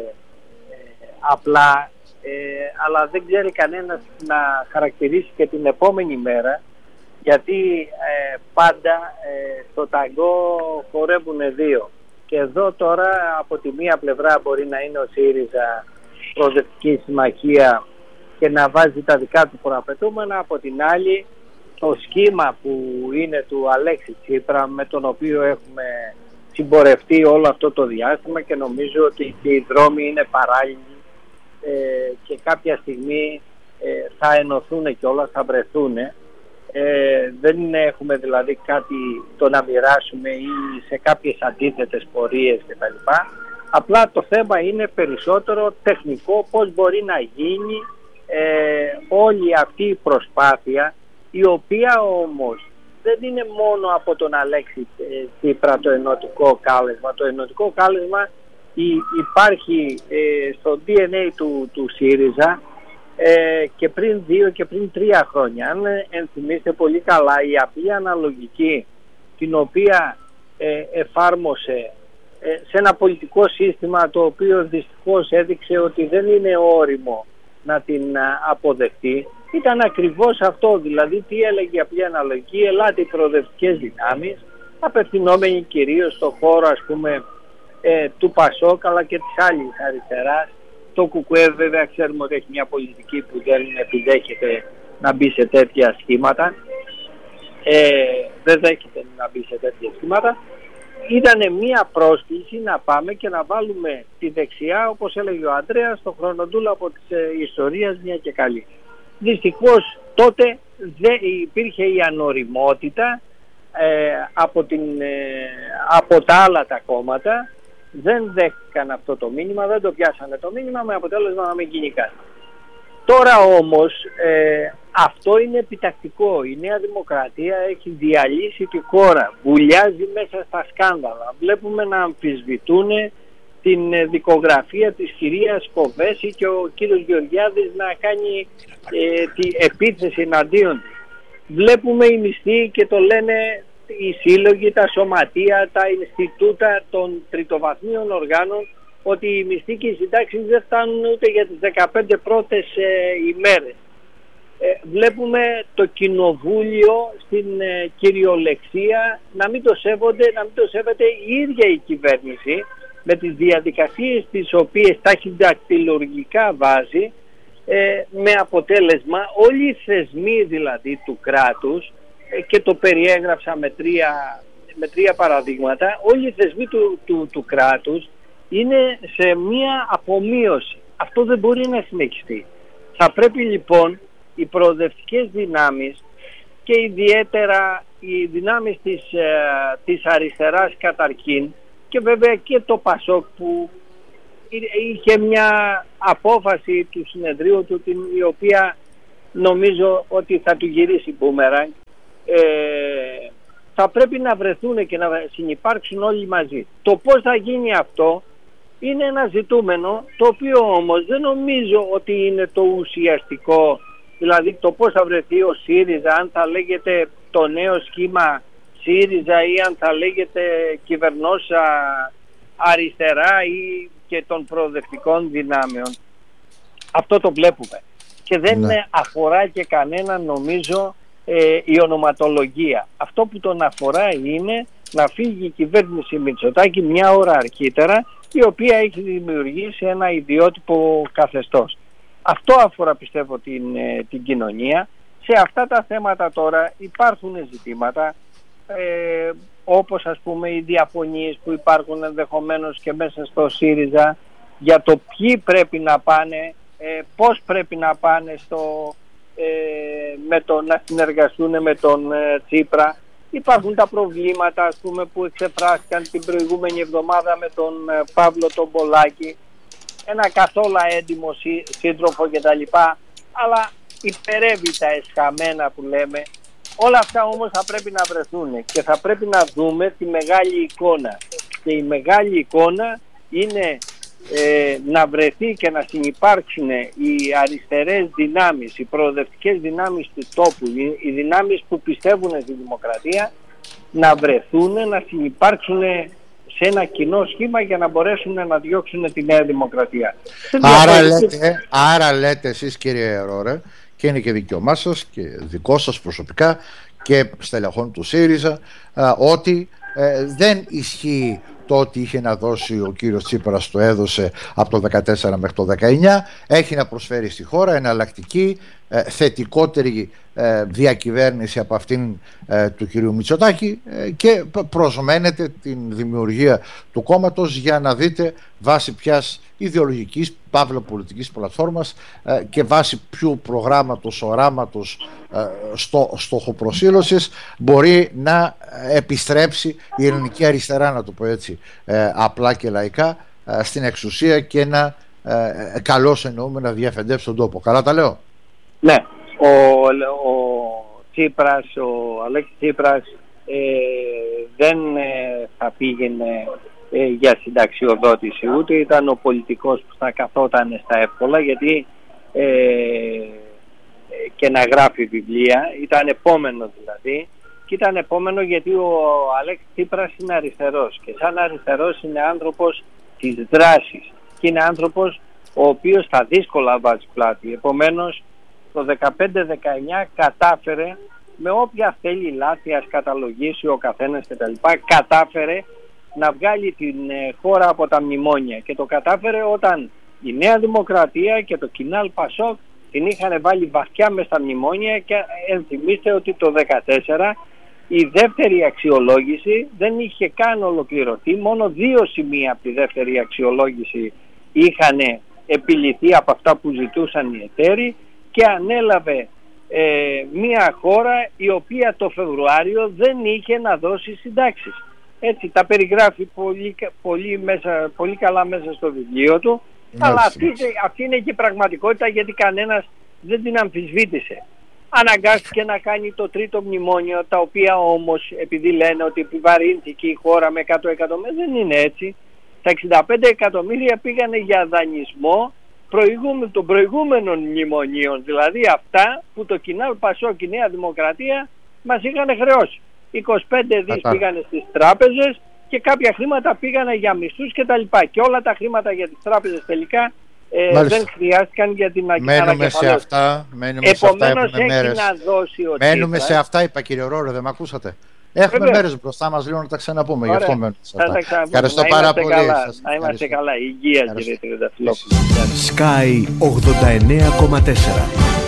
απλά, αλλά δεν ξέρει κανένας να χαρακτηρίσει και την επόμενη μέρα, γιατί πάντα στο ταγκό χορεύουν δύο. Και εδώ τώρα από τη μία πλευρά μπορεί να είναι ο ΣΥΡΙΖΑ προοδευτική συμμαχία και να βάζει τα δικά του προαπαιτούμενα, από την άλλη το σχήμα που είναι του Αλέξη Τσίπρα, με τον οποίο έχουμε συμπορευτεί όλο αυτό το διάστημα, και νομίζω ότι οι δρόμοι είναι παράλληλοι και κάποια στιγμή θα ενωθούν και όλα θα βρεθούν. Δεν έχουμε δηλαδή κάτι το να μοιράσουμε ή σε κάποιες αντίθετες πορείες κτλ. Απλά το θέμα είναι περισσότερο τεχνικό, πώς μπορεί να γίνει όλη αυτή η προσπάθεια, η οποία όμως δεν είναι μόνο από τον Αλέξη Τσίπρα το ενωτικό κάλεσμα. Το ενωτικό κάλεσμα υπάρχει στο DNA του ΣΥΡΙΖΑ, και πριν 2 και πριν 3 χρόνια. Αν ενθυμίστε πολύ καλά, η απλή αναλογική την οποία εφάρμοσε σε ένα πολιτικό σύστημα το οποίο δυστυχώς έδειξε ότι δεν είναι όριμο να την αποδεχτεί, ήταν ακριβώς αυτό. Δηλαδή τι έλεγε η απλή αναλογική? Ελάτε οι προοδευτικές δυνάμεις, απευθυνόμενοι κυρίως στο χώρο ας πούμε του Πασόκ αλλά και της άλλης αριστεράς. Το ΚΚΕ βέβαια ξέρουμε ότι έχει μια πολιτική που δεν επιδέχεται να μπει σε τέτοια σχήματα, δεν δέχεται να μπει σε τέτοια σχήματα. Ήταν μια πρόσκληση να πάμε και να βάλουμε τη δεξιά, όπως έλεγε ο Ανδρέας, στο χρονοτούλαπο της ιστορίας μια και καλή. Δυστυχώς τότε υπήρχε η ανοριμότητα από τα άλλα τα κόμματα. Δεν δέχτηκαν αυτό το μήνυμα, δεν το πιάσανε το μήνυμα, με αποτέλεσμα να μην γίνει κάτι. Τώρα όμως αυτό είναι επιτακτικό. Η Νέα Δημοκρατία έχει διαλύσει τη χώρα, βουλιάζει μέσα στα σκάνδαλα. Βλέπουμε να αμφισβητούν την δικογραφία της κυρίας Κοβέση και ο κύριος Γεωργιάδης να κάνει την επίθεση εναντίον της. Βλέπουμε οι μισθοί και το λένε οι σύλλογοι, τα σωματεία, τα Ινστιτούτα των τριτοβαθμίων οργάνων ότι οι μισθοί και οι συντάξεις δεν φτάνουν ούτε για τις 15 πρώτες ημέρες. Βλέπουμε το κοινοβούλιο στην κυριολεξία να μην το σέβεται η ίδια η κυβέρνηση με τις διαδικασίες τις οποίες ταχυδακτυλουργικά βάζει, με αποτέλεσμα όλοι οι θεσμοί δηλαδή του κράτους, και το περιέγραψα με τρία παραδείγματα, όλοι οι θεσμοί του κράτους είναι σε μία απομείωση. Αυτό δεν μπορεί να συνεχιστεί. Θα πρέπει λοιπόν οι προοδευτικές δυνάμεις και ιδιαίτερα οι δυνάμεις της αριστεράς καταρχήν, και βέβαια και το Πασόκ που είχε μια απόφαση του συνεδρίου του η οποία νομίζω ότι θα του γυρίσει μπούμεραγκ, θα πρέπει να βρεθούν και να συνυπάρξουν όλοι μαζί. Το πώς θα γίνει αυτό είναι ένα ζητούμενο, το οποίο όμως δεν νομίζω ότι είναι το ουσιαστικό. Δηλαδή το πώς θα βρεθεί ο ΣΥΡΙΖΑ, αν θα λέγεται το νέο σχήμα ΣΥΡΙΖΑ ή αν θα λέγεται κυβερνόσα αριστερά ή και των προοδευτικών δυνάμεων. Αυτό το βλέπουμε. Και δεν αφορά και κανένα νομίζω η ονοματολογία. Αυτό που τον αφορά είναι να φύγει η κυβέρνηση Μητσοτάκη μια ώρα αρχίτερα, η οποία έχει δημιουργήσει ένα ιδιότυπο καθεστώς. Αυτό αφορά πιστεύω την κοινωνία. Σε αυτά τα θέματα τώρα υπάρχουν ζητήματα όπως ας πούμε οι διαφωνίες που υπάρχουν ενδεχομένως και μέσα στο ΣΥΡΙΖΑ για το ποιοι πρέπει να πάνε, πώς πρέπει να πάνε να συνεργαστούν με τον Τσίπρα. Υπάρχουν τα προβλήματα ας πούμε που εξεφράστηκαν την προηγούμενη εβδομάδα με τον Παύλο τον Πολάκη, ένα καθόλου έντιμο σύντροφο κτλ. Αλλά υπερεύει τα εσχαμένα που λέμε. Όλα αυτά όμως θα πρέπει να βρεθούν και θα πρέπει να δούμε τη μεγάλη εικόνα. Και η μεγάλη εικόνα είναι να βρεθεί και να συνυπάρξουν οι αριστερές δυνάμεις, οι προοδευτικές δυνάμεις του τόπου, οι δυνάμεις που πιστεύουν στη δημοκρατία, να βρεθούν, να συνυπάρξουν σε ένα κοινό σχήμα για να μπορέσουν να διώξουν τη Νέα Δημοκρατία. Άρα λέτε εσείς κύριε Ρόρε, και είναι και δικαίωμά σας και δικό σας προσωπικά και στελεχών του ΣΥΡΙΖΑ, ότι δεν ισχύει το ότι είχε να δώσει ο κύριος Τσίπρας, το έδωσε από το 2014 μέχρι το 2019, έχει να προσφέρει στη χώρα εναλλακτική, θετικότερη διακυβέρνηση από αυτήν του κυρίου Μητσοτάκη, και προσμένετε την δημιουργία του κόμματος για να δείτε βάσει ποιας ιδεολογικής παύλα πολιτικής πλατφόρμας και βάσει ποιου προγράμματος, οράματος, στοχοπροσήλωσης μπορεί να επιστρέψει η ελληνική αριστερά, να το πω έτσι απλά και λαϊκά, στην εξουσία και να καλώς εννοούμε να διαφεντεύσει τον τόπο. Καλά τα λέω? Ναι, ο Τσίπρας, ο Αλέξης Τσίπρας δεν θα πήγαινε για συνταξιοδότηση, ούτε ήταν ο πολιτικός που θα καθόταν στα εύκολα, γιατί και να γράφει βιβλία. Ήταν επόμενο δηλαδή, και ήταν επόμενο γιατί ο Αλέξης Τσίπρας είναι αριστερός και σαν αριστερός είναι άνθρωπος της δράσης και είναι άνθρωπος ο οποίος στα δύσκολα βάζει πλάτη. Επομένως το 15-19 κατάφερε, με όποια θέλει λάθη ας καταλογίσει ο καθένας κτλ, κατάφερε να βγάλει την χώρα από τα μνημόνια, και το κατάφερε όταν η Νέα Δημοκρατία και το Κινάλ Πασόκ την είχαν βάλει βαθιά μες στα μνημόνια. Και ενθυμίστε ότι το 2014 η δεύτερη αξιολόγηση δεν είχε καν ολοκληρωθεί, μόνο 2 σημεία από τη δεύτερη αξιολόγηση είχαν επιληθεί από αυτά που ζητούσαν οι εταίροι, και ανέλαβε μια χώρα η οποία το Φεβρουάριο δεν είχε να δώσει συντάξεις. Έτσι τα περιγράφει πολύ καλά μέσα στο βιβλίο του. Αλλά αυτή είναι και η πραγματικότητα, γιατί κανένας δεν την αμφισβήτησε. Αναγκάστηκε να κάνει το 3ο μνημόνιο, τα οποία όμως, επειδή λένε ότι επιβαρύνθηκε η χώρα με 100 εκατομμύρια, δεν είναι έτσι. Τα 65 εκατομμύρια πήγανε για δανεισμό των προηγούμενων μνημονίων, δηλαδή αυτά που το Κινάλ Πασόκ και η Νέα Δημοκρατία μας είχαν χρεώσει. 25 δις πήγανε στις τράπεζες και κάποια χρήματα πήγανε για μισθούς και τα λοιπά. Και όλα τα χρήματα για τις τράπεζες τελικά δεν χρειάστηκαν για την μένουμε σε αυτά. Επομένως έχει να δώσει ο Μένουμε σε αυτά, είπα, κύριε Ρόρο, δεν με ακούσατε? Έχουμε μέρες μπροστά μας, λίγο να τα ξαναπούμε. Γι' αυτό μένουμε σε αυτά. Ευχαριστώ πάρα πολύ. Να είμαστε καλά. Υγεία, κύριε Τριανταφυλόπουλο. Sky 89,4.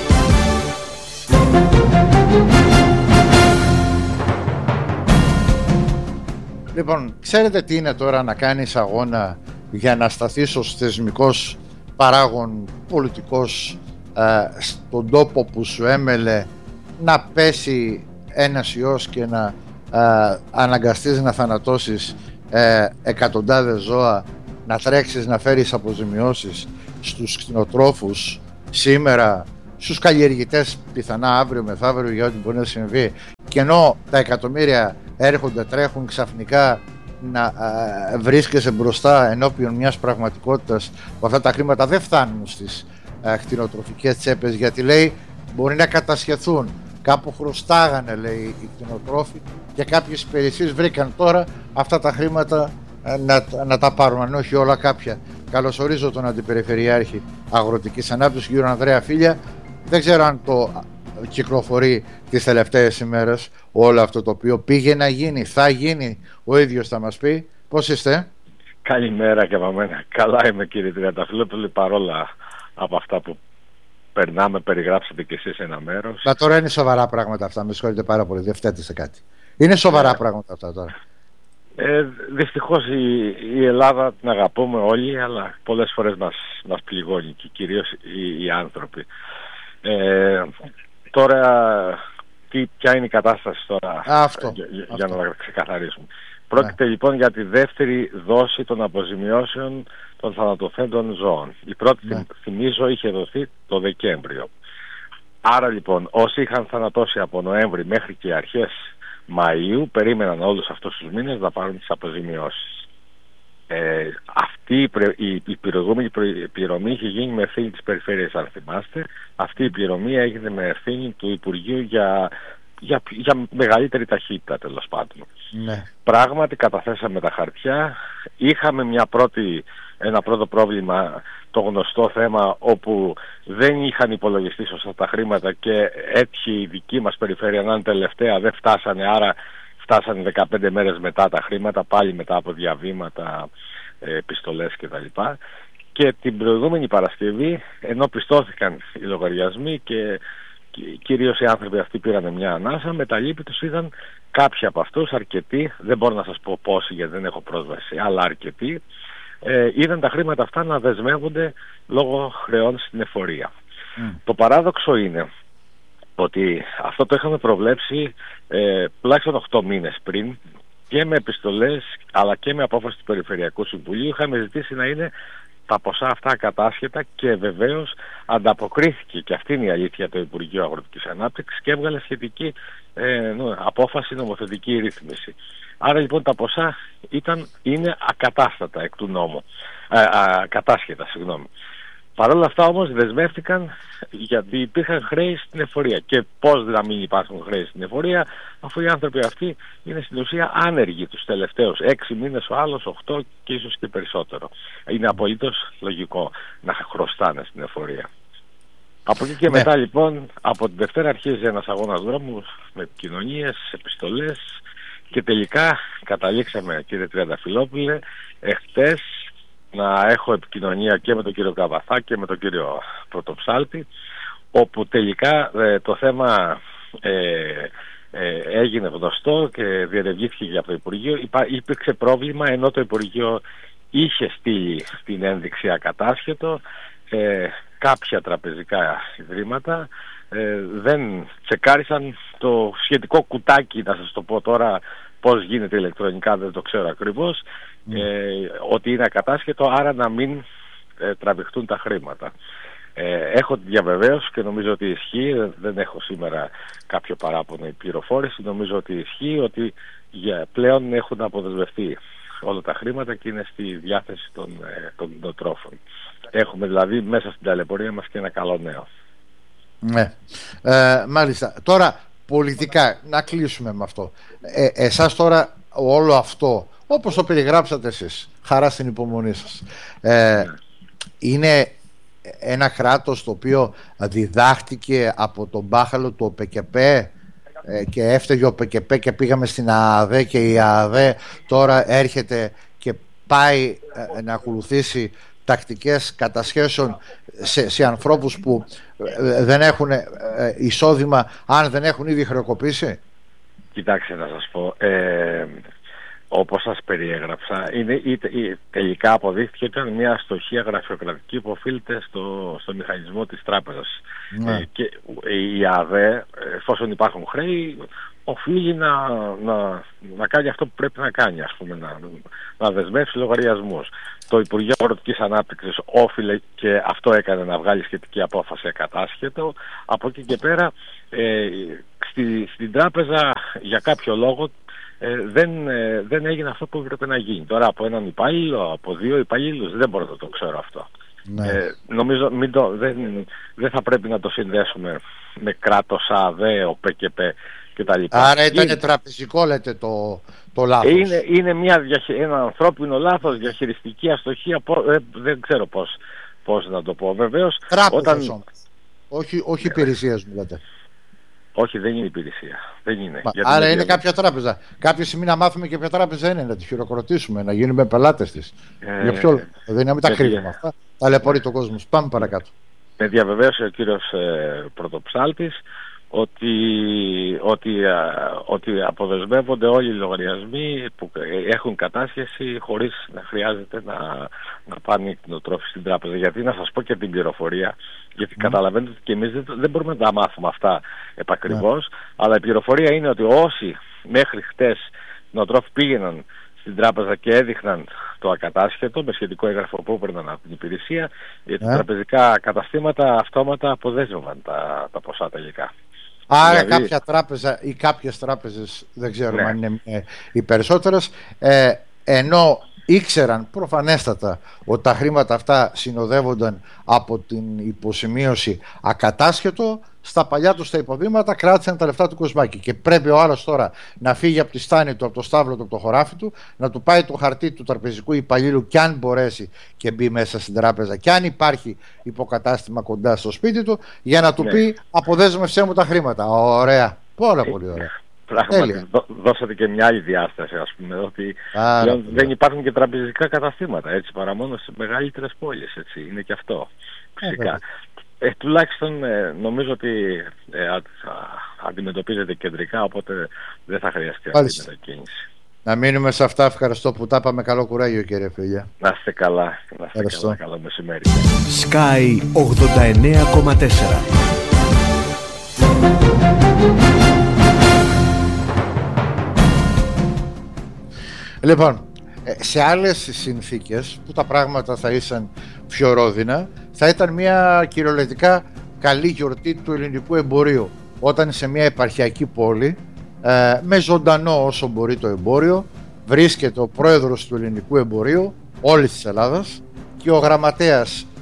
Λοιπόν, ξέρετε τι είναι τώρα να κάνεις αγώνα για να σταθείς ως θεσμικός παράγων πολιτικός στον τόπο που σου έμελε να πέσει ένας ιός και να αναγκαστείς να θανατώσεις εκατοντάδες ζώα, να τρέξεις να φέρεις αποζημιώσεις στους κτηνοτρόφους σήμερα, στους καλλιεργητές πιθανά αύριο μεθαύριο για ό,τι μπορεί να συμβεί, και ενώ τα εκατομμύρια έρχονται, τρέχουν ξαφνικά, να βρίσκεσαι μπροστά ενώπιον μιας πραγματικότητας που αυτά τα χρήματα δεν φτάνουν στις κτηνοτροφικές τσέπες, γιατί λέει μπορεί να κατασχεθούν, κάπου χρωστάγανε λέει οι κτηνοτρόφοι και κάποιες υπηρεσίες βρήκαν τώρα αυτά τα χρήματα να τα πάρουν, αν όχι όλα κάποια. Καλωσορίζω τον Αντιπεριφερειάρχη Αγροτικής Ανάπτυξης, κύριο Ανδρέα Φίλια. Δεν ξέρω αν το κυκλοφορεί τις τελευταίες ημέρες όλο αυτό το οποίο πήγε να γίνει, θα γίνει, ο ίδιος θα μας πει. Πώς είστε? Καλημέρα και από μένα. Καλά είμαι, κύριε Τριανταφυλόπουλε, παρόλα από αυτά που περιγράψατε και εσείς ένα μέρος. Μα τώρα είναι σοβαρά πράγματα αυτά, με συγχωρείτε πάρα πολύ, δεν φταίτε σε κάτι. Είναι σοβαρά πράγματα αυτά τώρα. Δυστυχώς η Ελλάδα την αγαπούμε όλοι, αλλά πολλές φορές μας πληγώνει, και κυρίως οι άνθρωποι. Τώρα ποια είναι η κατάσταση τώρα? Για να τα ξεκαθαρίσουμε. Πρόκειται λοιπόν για τη δεύτερη δόση των αποζημιώσεων των θανατοφέντων ζώων. Η πρώτη, θυμίζω, είχε δοθεί το Δεκέμβριο. Άρα λοιπόν όσοι είχαν θανατώσει από Νοέμβρη μέχρι και αρχές Μαΐου περίμεναν όλους αυτούς τους μήνες να πάρουν τις αποζημιώσεις. Αυτή η προηγούμενη πληρωμή είχε γίνει με ευθύνη της Περιφέρειας, αν θυμάστε. Αυτή η πληρωμή έγινε με ευθύνη του Υπουργείου για μεγαλύτερη ταχύτητα, τέλος πάντων. Ναι. Πράγματι καταθέσαμε τα χαρτιά. Είχαμε ένα πρώτο πρόβλημα, το γνωστό θέμα, όπου δεν είχαν υπολογιστεί σωστά τα χρήματα και έτυχε η δική μας περιφέρεια να είναι τελευταία, δεν φτάσανε, άρα φτάσανε 15 μέρες μετά τα χρήματα, πάλι μετά από διαβήματα, επιστολές κτλ. Και την προηγούμενη Παρασκευή, ενώ πιστώθηκαν οι λογαριασμοί και κυρίως οι άνθρωποι αυτοί πήραν μια ανάσα, με τα λύπη τους είδαν κάποιοι από αυτούς, αρκετοί, δεν μπορώ να σας πω πόσοι γιατί δεν έχω πρόσβαση, αλλά αρκετοί, είδαν τα χρήματα αυτά να δεσμεύονται λόγω χρεών στην εφορία. Το παράδοξο είναι ότι αυτό το είχαμε προβλέψει τουλάχιστον 8 μήνες πριν, και με επιστολές αλλά και με απόφαση του Περιφερειακού Συμβουλίου είχαμε ζητήσει να είναι τα ποσά αυτά ακατάσχετα, και βεβαίως ανταποκρίθηκε, και αυτή είναι η αλήθεια, το Υπουργείο Αγροτικής Ανάπτυξης και έβγαλε σχετική απόφαση, νομοθετική ρύθμιση. Άρα λοιπόν τα ποσά είναι ακατάστατα εκ του νόμου, ακατάσχετα, συγγνώμη. Παρ' όλα αυτά όμως δεσμεύτηκαν, γιατί υπήρχαν χρέη στην εφορία. Και πώς να μην υπάρχουν χρέη στην εφορία, αφού οι άνθρωποι αυτοί είναι στην ουσία άνεργοι τους τελευταίους 6 μήνες, ο άλλος 8 και ίσως και περισσότερο. Είναι απολύτως λογικό να χρωστάνε στην εφορία. Από εκεί και μετά λοιπόν, από την Δευτέρα αρχίζει ένας αγώνας δρόμου με επικοινωνίες, επιστολές και τελικά καταλήξαμε, κύριε Τριανταφυλόπουλε, εχθές να έχω επικοινωνία και με τον κύριο Καβαθά και με τον κύριο Πρωτοψάλτη, όπου τελικά το θέμα έγινε γνωστό και διερευνήθηκε για το Υπουργείο. Υπήρξε πρόβλημα, ενώ το Υπουργείο είχε στείλει την ένδειξη ακατάσχετο, κάποια τραπεζικά ιδρύματα δεν τσεκάρισαν το σχετικό κουτάκι, να σας το πω τώρα πώς γίνεται ηλεκτρονικά, δεν το ξέρω ακριβώς, ότι είναι ακατάσχετο, άρα να μην τραβηχτούν τα χρήματα. Έχω τη διαβεβαίωση και νομίζω ότι ισχύει, δεν έχω σήμερα κάποιο παράπονο ή πληροφόρηση, νομίζω ότι ισχύει ότι πλέον έχουν αποδεσμευτεί όλα τα χρήματα και είναι στη διάθεση των νοοτρόφων. Έχουμε δηλαδή μέσα στην ταλαιπωρία μας και ένα καλό νέο. Ναι, μάλιστα. Τώρα πολιτικά, να κλείσουμε με αυτό. Εσάς τώρα όλο αυτό, όπως το περιγράψατε εσείς, χαρά στην υπομονή σας, είναι ένα κράτος το οποίο διδάχτηκε από τον μπάχαλο του ΟΠΕΚΕΠΕ και έφταιγε ο ΟΠΕΚΕΠΕ και πήγαμε στην ΑΑΔ και η ΑΑΔ τώρα έρχεται και πάει να ακολουθήσει τακτικές κατασχέσεων σε ανθρώπους που δεν έχουν εισόδημα, αν δεν έχουν ήδη χρεοκοπήσει. Κοιτάξτε να σας πω, όπως σας περιέγραψα, τελικά αποδείχθηκε ότι ήταν μια αστοχία γραφειοκρατική που οφείλεται στο μηχανισμό της τράπεζας. Και η ΑΔΕ, εφόσον υπάρχουν χρέη, οφείλει να κάνει αυτό που πρέπει να κάνει, ας πούμε, να δεσμεύσει λογαριασμούς. Το Υπουργείο Αγροτικής Ανάπτυξης όφιλε και αυτό έκανε, να βγάλει σχετική απόφαση ακατάσχετο. Από εκεί και πέρα στην τράπεζα για κάποιο λόγο δεν έγινε αυτό που έπρεπε να γίνει. Τώρα από έναν υπάλληλο, από 2 υπαλλήλους, δεν μπορώ να το ξέρω αυτό. Νομίζω δεν θα πρέπει να το συνδέσουμε με κράτος, ΑΔΕ, ΟΠΕΚΕΠΕ κτλ. Άρα ήταν τραπεζικό, λέτε, το λάθος. Είναι ένα ανθρώπινο λάθος, διαχειριστική αστοχία, δεν ξέρω πώς να το πω. Βεβαίως, τράπεζες όμως. Όχι υπηρεσίες μου λέτε. Όχι, δεν είναι υπηρεσία. Δεν είναι. Άρα είναι κάποια τράπεζα. Κάποια στιγμή να μάθουμε και ποια τράπεζα είναι, να τη χειροκροτήσουμε, να γίνουμε πελάτες της. Για ποιο λόγο? Δεν είναι να μην τα κρύβουμε αυτά. Ταλαιπωρεί τον κόσμο. Πάμε παρακάτω. Με διαβεβαίωσε ο κύριος Πρωτοψάλτης ότι αποδεσμεύονται όλοι οι λογαριασμοί που έχουν κατάσχεση χωρίς να χρειάζεται να πάνε οι κτηνοτρόφοι στην τράπεζα. Γιατί να σας πω και την πληροφορία, γιατί καταλαβαίνετε ότι και εμείς δεν μπορούμε να τα μάθουμε αυτά επακριβώς, αλλά η πληροφορία είναι ότι όσοι μέχρι χτες κτηνοτρόφοι πήγαιναν στην τράπεζα και έδειχναν το ακατάσχετο με σχετικό έγγραφο που έπαιρναν από την υπηρεσία, γιατί τα τραπεζικά καταστήματα αυτόματα αποδέσμευαν τα ποσά τελικά. Άρα δηλαδή, κάποια τράπεζα ή κάποιες τράπεζες, δεν ξέρουμε αν είναι οι περισσότερες, ενώ ήξεραν προφανέστατα ότι τα χρήματα αυτά συνοδεύονταν από την υποσημείωση ακατάσχετο, στα παλιά τους τα υποδήματα κράτησαν τα λεφτά του Κοσμάκη. Και πρέπει ο άλλος τώρα να φύγει από τη στάνη του, από το στάβλο του, από το χωράφι του, να του πάει το χαρτί του τραπεζικού υπαλλήλου, κι αν μπορέσει και μπει μέσα στην τράπεζα, κι αν υπάρχει υποκατάστημα κοντά στο σπίτι του, για να του πει αποδέσμευσέ μου τα χρήματα. Ωραία. Πάρα πολύ ωραία. Πράγματι, δώσατε και μια άλλη διάσταση, ας πούμε, ότι δεν υπάρχουν και τραπεζικά καταστήματα, έτσι, παρά μόνο σε μεγαλύτερες πόλεις, έτσι, είναι και αυτό, φυσικά. Τουλάχιστον νομίζω ότι αντιμετωπίζεται κεντρικά, οπότε δεν θα χρειαστεί αυτή η μετακίνηση. Να μείνουμε σε αυτά. Ευχαριστώ που τα είπαμε. Καλό κουράγιο, κύριε φίλε. Να είστε καλά. Καλό μεσημέρι. Sky 89,4. Λοιπόν, σε άλλες συνθήκες που τα πράγματα θα ήσαν πιο ρόδινα, θα ήταν μια κυριολεκτικά καλή γιορτή του ελληνικού εμπορίου, όταν σε μια επαρχιακή πόλη, με ζωντανό όσο μπορεί το εμπόριο, βρίσκεται ο πρόεδρος του ελληνικού εμπορίου όλης της Ελλάδας και ο γραμματέας του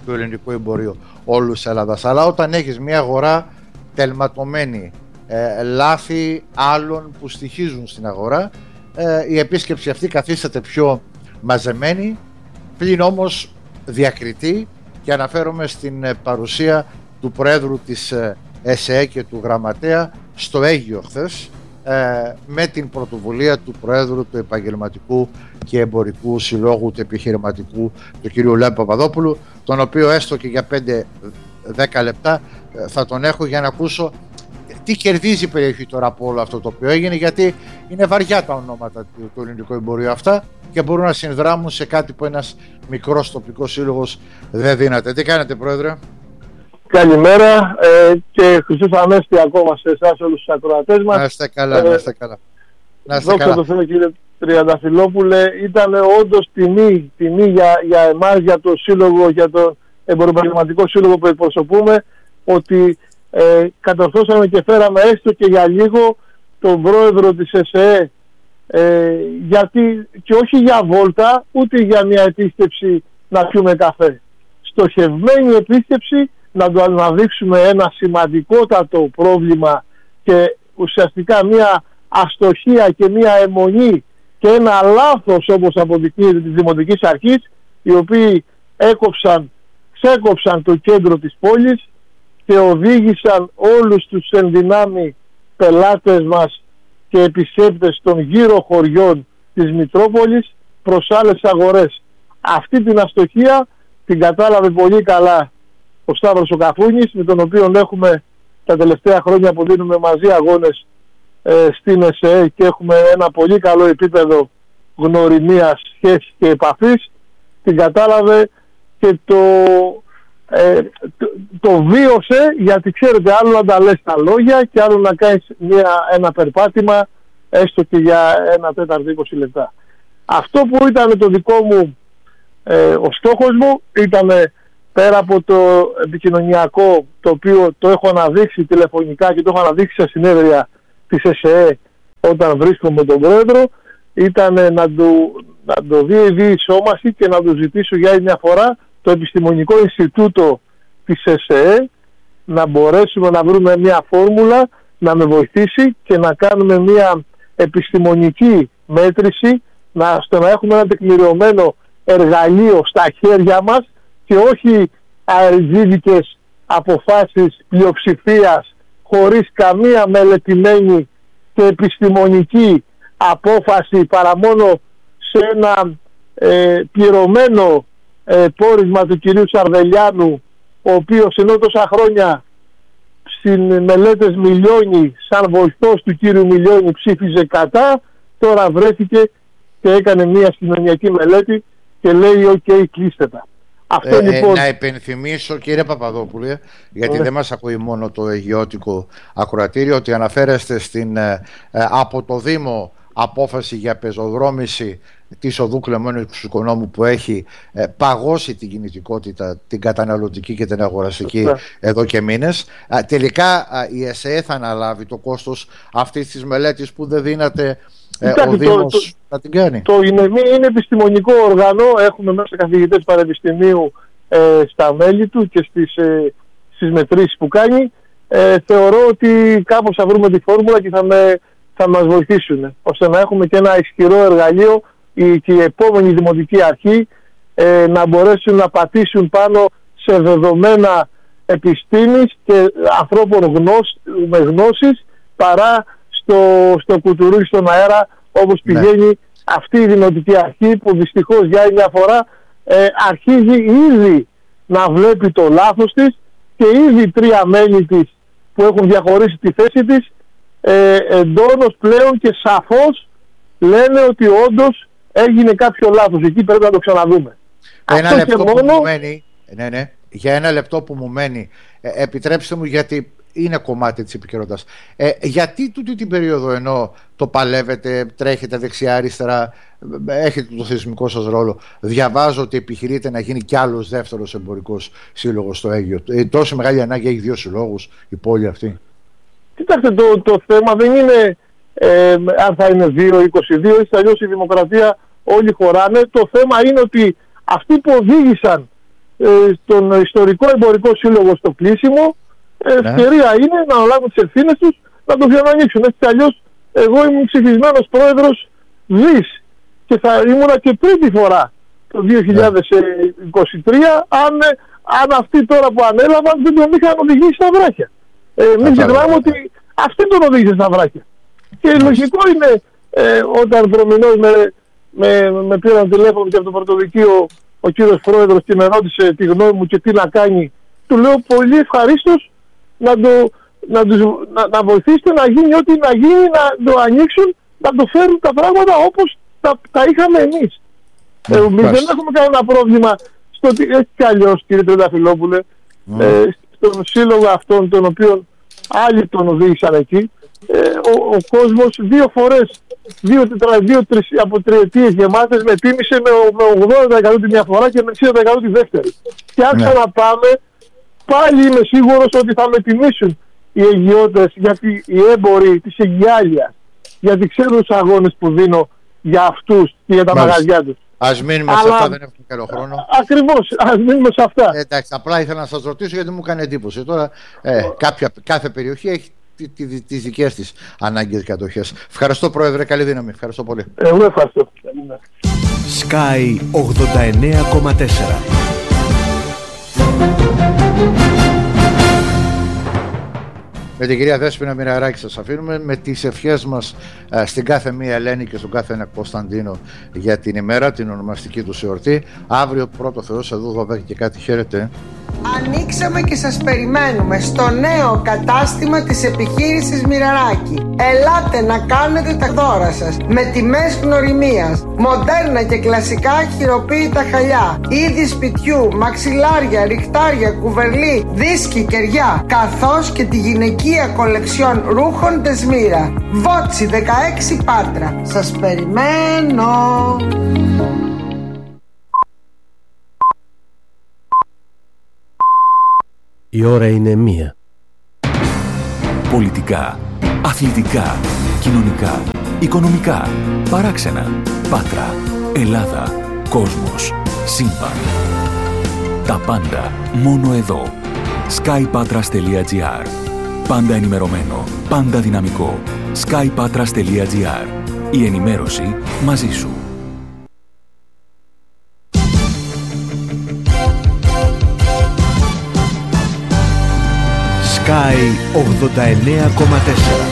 του ελληνικού εμπορίου όλους της Ελλάδας. Αλλά όταν έχεις μια αγορά τελματωμένη, λάθη άλλων που στοιχίζουν στην αγορά, η επίσκεψη αυτή καθίσταται πιο μαζεμένη, πλην όμως διακριτή, και αναφέρομαι στην παρουσία του Προέδρου της ΕΣΕ και του Γραμματέα στο Αίγυο χθες, με την πρωτοβουλία του Προέδρου του Επαγγελματικού και Εμπορικού Συλλόγου του Επιχειρηματικού, του κ. Λέμπη Παπαδόπουλου, τον οποίο έστω και για 5-10 λεπτά θα τον έχω για να ακούσω τι κερδίζει η περιοχή τώρα από όλο αυτό το οποίο έγινε, γιατί είναι βαριά τα ονόματα του ελληνικού εμπορίου αυτά και μπορούν να συνδράμουν σε κάτι που ένας μικρός τοπικός σύλλογος δεν δύναται. Τι κάνετε, Πρόεδρε? Καλημέρα και Χριστός Ανέστη ακόμα σε εσάς όλους τους ακροατές μας. Να είστε καλά, να είστε καλά. Δόξα τω Θεώ, κύριε Τριανταφυλόπουλε, ήταν όντως τιμή για εμάς, για το σύλλογο, για το εμποροπαγγελματικό σύλλογο που εκπροσωπούμε, ότι κατορθώσαμε και φέραμε έστω και για λίγο τον πρόεδρο της ΕΣΕ, γιατί και όχι για βόλτα, ούτε για μια επίσκεψη να πιούμε καφέ. Στοχευμένη επίσκεψη να του αναδείξουμε ένα σημαντικότατο πρόβλημα και ουσιαστικά μια αστοχία και μια αιμονή και ένα λάθος, όπως αποδεικνύεται, της Δημοτικής Αρχής, οι οποίοι ξέκοψαν το κέντρο της πόλης και οδήγησαν όλους τους ενδυνάμει πελάτες μας και επισκέπτες των γύρω χωριών της Μητρόπολης προς άλλες αγορές. Αυτή την αστοχία την κατάλαβε πολύ καλά ο Σταύρος ο Καφούνης, με τον οποίο έχουμε τα τελευταία χρόνια που δίνουμε μαζί αγώνες στην ΕΣΕ και έχουμε ένα πολύ καλό επίπεδο γνωριμίας, σχέσης και επαφής. Την κατάλαβε και το βίωσε, γιατί ξέρετε, άλλο να τα λες τα λόγια και άλλο να κάνεις ένα περπάτημα έστω και για 1/4 20 λεπτά. Αυτό που ήταν το δικό μου ο στόχος μου ήταν, πέρα από το επικοινωνιακό, το οποίο το έχω αναδείξει τηλεφωνικά και το έχω αναδείξει σε συνέδρια της ΕΣΕ όταν βρίσκομαι με τον Πρόεδρο, ήταν να το δει η διεισόμαση και να του ζητήσω για άλλη μια φορά το Επιστημονικό Ινστιτούτο της ΕΣΕ να μπορέσουμε να βρούμε μια φόρμουλα να με βοηθήσει και να κάνουμε μια επιστημονική μέτρηση, ώστε να έχουμε ένα τεκμηριωμένο εργαλείο στα χέρια μας και όχι αεριτζίδικες αποφάσεις πλειοψηφίας χωρίς καμία μελετημένη και επιστημονική απόφαση, παρά μόνο σε ένα πληρωμένο πόρισμα του κυρίου Σαρδελιάνου, ο οποίος ενώ τόσα χρόνια στην μελέτες Μιλιώνη σαν βοηθός του κύριου Μιλιώνη ψήφιζε κατά, τώρα βρέθηκε και έκανε μια κοινωνιακή μελέτη και λέει «ΟΚ, κλείστε τα». Αυτό, λοιπόν... Να υπενθυμίσω, κύριε Παπαδόπουλε, γιατί δεν μας ακούει μόνο το αιγιώτικο ακροατήριο, ότι αναφέρεστε στην από το Δήμο απόφαση για πεζοδρόμηση της οδού Κλεμμένου Οικονόμου, που έχει παγώσει την κινητικότητα, την καταναλωτική και την αγοραστική εδώ και μήνες. Τελικά η ΕΣΕ θα αναλάβει το κόστος αυτής της μελέτης που δεν δίνεται ο Δήμος να την κάνει. Το είναι επιστημονικό όργανο, έχουμε μέσα καθηγητές πανεπιστημίου στα μέλη του και στις μετρήσεις που κάνει. Θεωρώ ότι κάπως θα βρούμε τη φόρμουλα και θα μας βοηθήσουν, ώστε να έχουμε και ένα ισχυρό εργαλείο και η επόμενη Δημοτική Αρχή να μπορέσουν να πατήσουν πάνω σε δεδομένα επιστήμης και ανθρώπων με γνώσεις, παρά στο κουτουρούι στον αέρα, όπως πηγαίνει αυτή η Δημοτική Αρχή, που δυστυχώς για άλλη μια φορά αρχίζει ήδη να βλέπει το λάθος της και ήδη 3 μέλη της που έχουν διαχωρίσει τη θέση της εντόνως πλέον και σαφώς λένε ότι όντως έγινε κάποιο λάθος. Εκεί πρέπει να το ξαναδούμε. Ένα λεπτό που μου μένει, για ένα λεπτό που μου μένει, επιτρέψτε μου, γιατί είναι κομμάτι της επικαιρότητας. Γιατί τούτη την περίοδο, ενώ το παλεύετε, τρέχετε δεξιά-αριστερά, έχετε το θεσμικό σας ρόλο, διαβάζω ότι επιχειρείτε να γίνει κι άλλος δεύτερος εμπορικός σύλλογος στο Αίγυο. Τόσο μεγάλη ανάγκη έχει 2 συλλόγους η πόλη αυτή? Κοιτάξτε, το θέμα δεν είναι αν θα είναι 2, 22, ή αλλιώς η δημοκρατία όλοι χωράνε. Το θέμα είναι ότι αυτοί που οδήγησαν στον ιστορικό εμπορικό σύλλογο στο κλείσιμο, ευκαιρία είναι να αναλάβουν τις ευθύνες τους, να το διανοίξουν. Έτσι κι αλλιώς εγώ ήμουν ψηφισμένος πρόεδρος ΔΙΣ και θα ήμουνα και τρίτη φορά το 2023 αν αυτοί τώρα που ανέλαβαν δεν τον είχαν οδηγήσει στα βράχια. Μην ξεχνάμε ότι αυτοί τον οδήγησαν στα βράχια. Και λογικό είναι όταν προμηνώς με πήραν τηλέφωνο και από το πρωτοδικείο ο κύριος πρόεδρος και με ρώτησε τη γνώμη μου και τι να κάνει, του λέω πολύ ευχαρίστως να βοηθήσετε να γίνει ό,τι να γίνει, να το ανοίξουν, να το φέρουν τα πράγματα όπως τα είχαμε εμείς. Εμείς δεν έχουμε κανένα πρόβλημα στο ότι έτσι κι αλλιώς, κύριε Τρενταφυλόπουλε, στον σύλλογο αυτόν τον οποίο άλλοι τον οδήγησαν εκεί, ο κόσμος δύο φορές, από τριετίες γεμάτες με τίμησε με 80% τη μια φορά και με 60% τη δεύτερη. Και αν ξαναπάμε, πάλι είμαι σίγουρος ότι θα με τιμήσουν οι εγγυώτες, γιατί οι έμποροι της εγγυάλειας, γιατί ξέρουν τους αγώνες που δίνω για αυτούς και για τα μαγαζιά τους. Ας μείνουμε σε αυτά, δεν έχουμε καλό χρόνο. Ακριβώς, ας μείνουμε σε αυτά. Εντάξει, απλά ήθελα να σας ρωτήσω γιατί μου κάνει εντύπωση. Τώρα κάθε περιοχή έχει τις δικές της ανάγκες και κατοχές. Ευχαριστώ πρόεδρε, καλή δύναμη. Ευχαριστώ πολύ. Εγώ ευχαριστώ. Sky 89,4. Με την κυρία Δέσποινα Μοιραράκη σας αφήνουμε με τις ευχές μας στην κάθε μία Ελένη και στον κάθε ένα Κωνσταντίνο για την ημέρα, την ονομαστική του εορτή. Αύριο πρώτο Θεός εδώ 12 και κάτι. Χαίρετε. Ανοίξαμε και σας περιμένουμε στο νέο κατάστημα της επιχείρησης Μοιραράκη. Ελάτε να κάνετε τα δώρα σας με τιμές γνωριμίας, μοντέρνα και κλασικά χειροποίητα χαλιά, είδη σπιτιού, μαξιλάρια, ριχτάρια, κουβερλί, δίσκοι, κεριά, καθώς και τη γυναικεία κολεξιόν ρούχων Δεσμύρα. Βότσι 16 Πάτρα. Σας περιμένω. Η ώρα είναι 1. Πολιτικά, αθλητικά, κοινωνικά, οικονομικά, παράξενα, Πάτρα, Ελλάδα, κόσμος, σύμπαν. Τα πάντα μόνο εδώ. skypatras.gr. Πάντα ενημερωμένο, πάντα δυναμικό. skypatras.gr. Η ενημέρωση μαζί σου. Sky 89,4.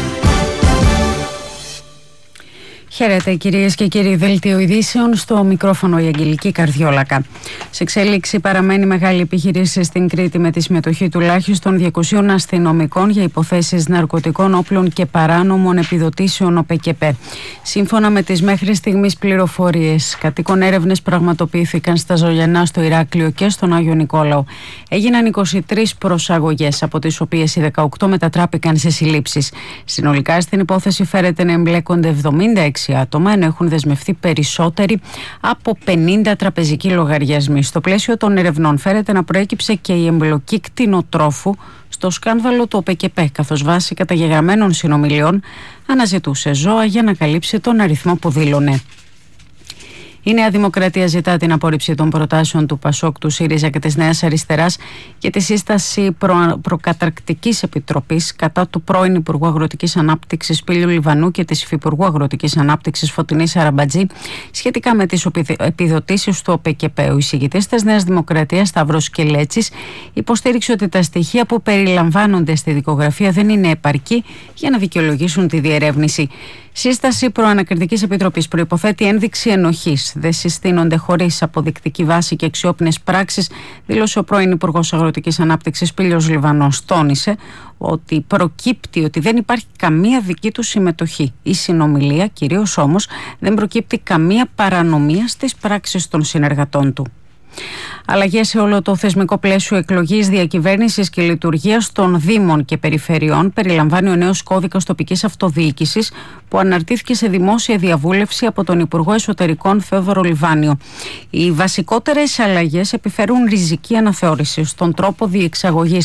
Χαίρετε κυρίες και κύριοι, δελτίο ειδήσεων, στο μικρόφωνο η Αγγελική Καρδιόλακα. Σε εξέλιξη παραμένει μεγάλη επιχείρηση στην Κρήτη με τη συμμετοχή τουλάχιστον 200 αστυνομικών για υποθέσεις ναρκωτικών όπλων και παράνομων επιδοτήσεων ΟΠΕΚΕΠΕ. Σύμφωνα με τις μέχρι στιγμής πληροφορίες, κατοίκων έρευνες πραγματοποιήθηκαν στα Ζωγενά, στο Ηράκλειο και στον Άγιο Νικόλαο. Έγιναν 23 προσαγωγές, από τις οποίες οι 18 μετατράπηκαν σε συλλήψεις. Συνολικά στην υπόθεση φέρεται να εμπλέκονται 76 άτομα, ενώ έχουν δεσμευτεί περισσότεροι από 50 τραπεζικοί λογαριασμοί. Στο πλαίσιο των ερευνών φέρεται να προέκυψε και η εμπλοκή κτηνοτρόφου στο σκάνδαλο του ΟΠΕΚΕΠΕ, καθώς βάσει καταγεγραμμένων συνομιλιών αναζητούσε ζώα για να καλύψει τον αριθμό που δήλωνε. Η Νέα Δημοκρατία ζητά την απόρριψη των προτάσεων του ΠΑΣΟΚ, του ΣΥΡΙΖΑ και της Νέας Αριστεράς και τη σύσταση προκαταρκτικής επιτροπής κατά του πρώην Υπουργού Αγροτικής Ανάπτυξης Πήλιου Λιβανού και της Υφυπουργού Αγροτικής Ανάπτυξης Φωτεινής Αραμπατζή σχετικά με τις επιδοτήσεις του ΟΠΕΚΕΠΕ. Ο εισηγητής της Νέας Δημοκρατίας, Σταύρος Κελέτσης, υποστήριξε ότι τα στοιχεία που περιλαμβάνονται στη δικογραφία δεν είναι επαρκή για να δικαιολογήσουν τη διερεύνηση. Σύσταση προανακριτικής επιτροπής προϋποθέτει ένδειξη ενοχής. Δεν συστήνονται χωρίς αποδεικτική βάση και αξιόπινες πράξεις, δήλωσε ο πρώην Υπουργός Αγροτικής Ανάπτυξης Πήλιος Λιβανός. Τόνισε ότι προκύπτει ότι δεν υπάρχει καμία δική του συμμετοχή ή συνομιλία, κυρίως όμως δεν προκύπτει καμία παρανομία στις πράξεις των συνεργατών του. Αλλαγές σε όλο το θεσμικό πλαίσιο εκλογής, διακυβέρνησης και λειτουργίας των Δήμων και Περιφερειών περιλαμβάνει ο νέος κώδικας τοπικής αυτοδιοίκησης που αναρτήθηκε σε δημόσια διαβούλευση από τον Υπουργό Εσωτερικών Θεόδωρο Λιβάνιο. Οι βασικότερες αλλαγές επιφέρουν ριζική αναθεώρηση στον τρόπο διεξαγωγής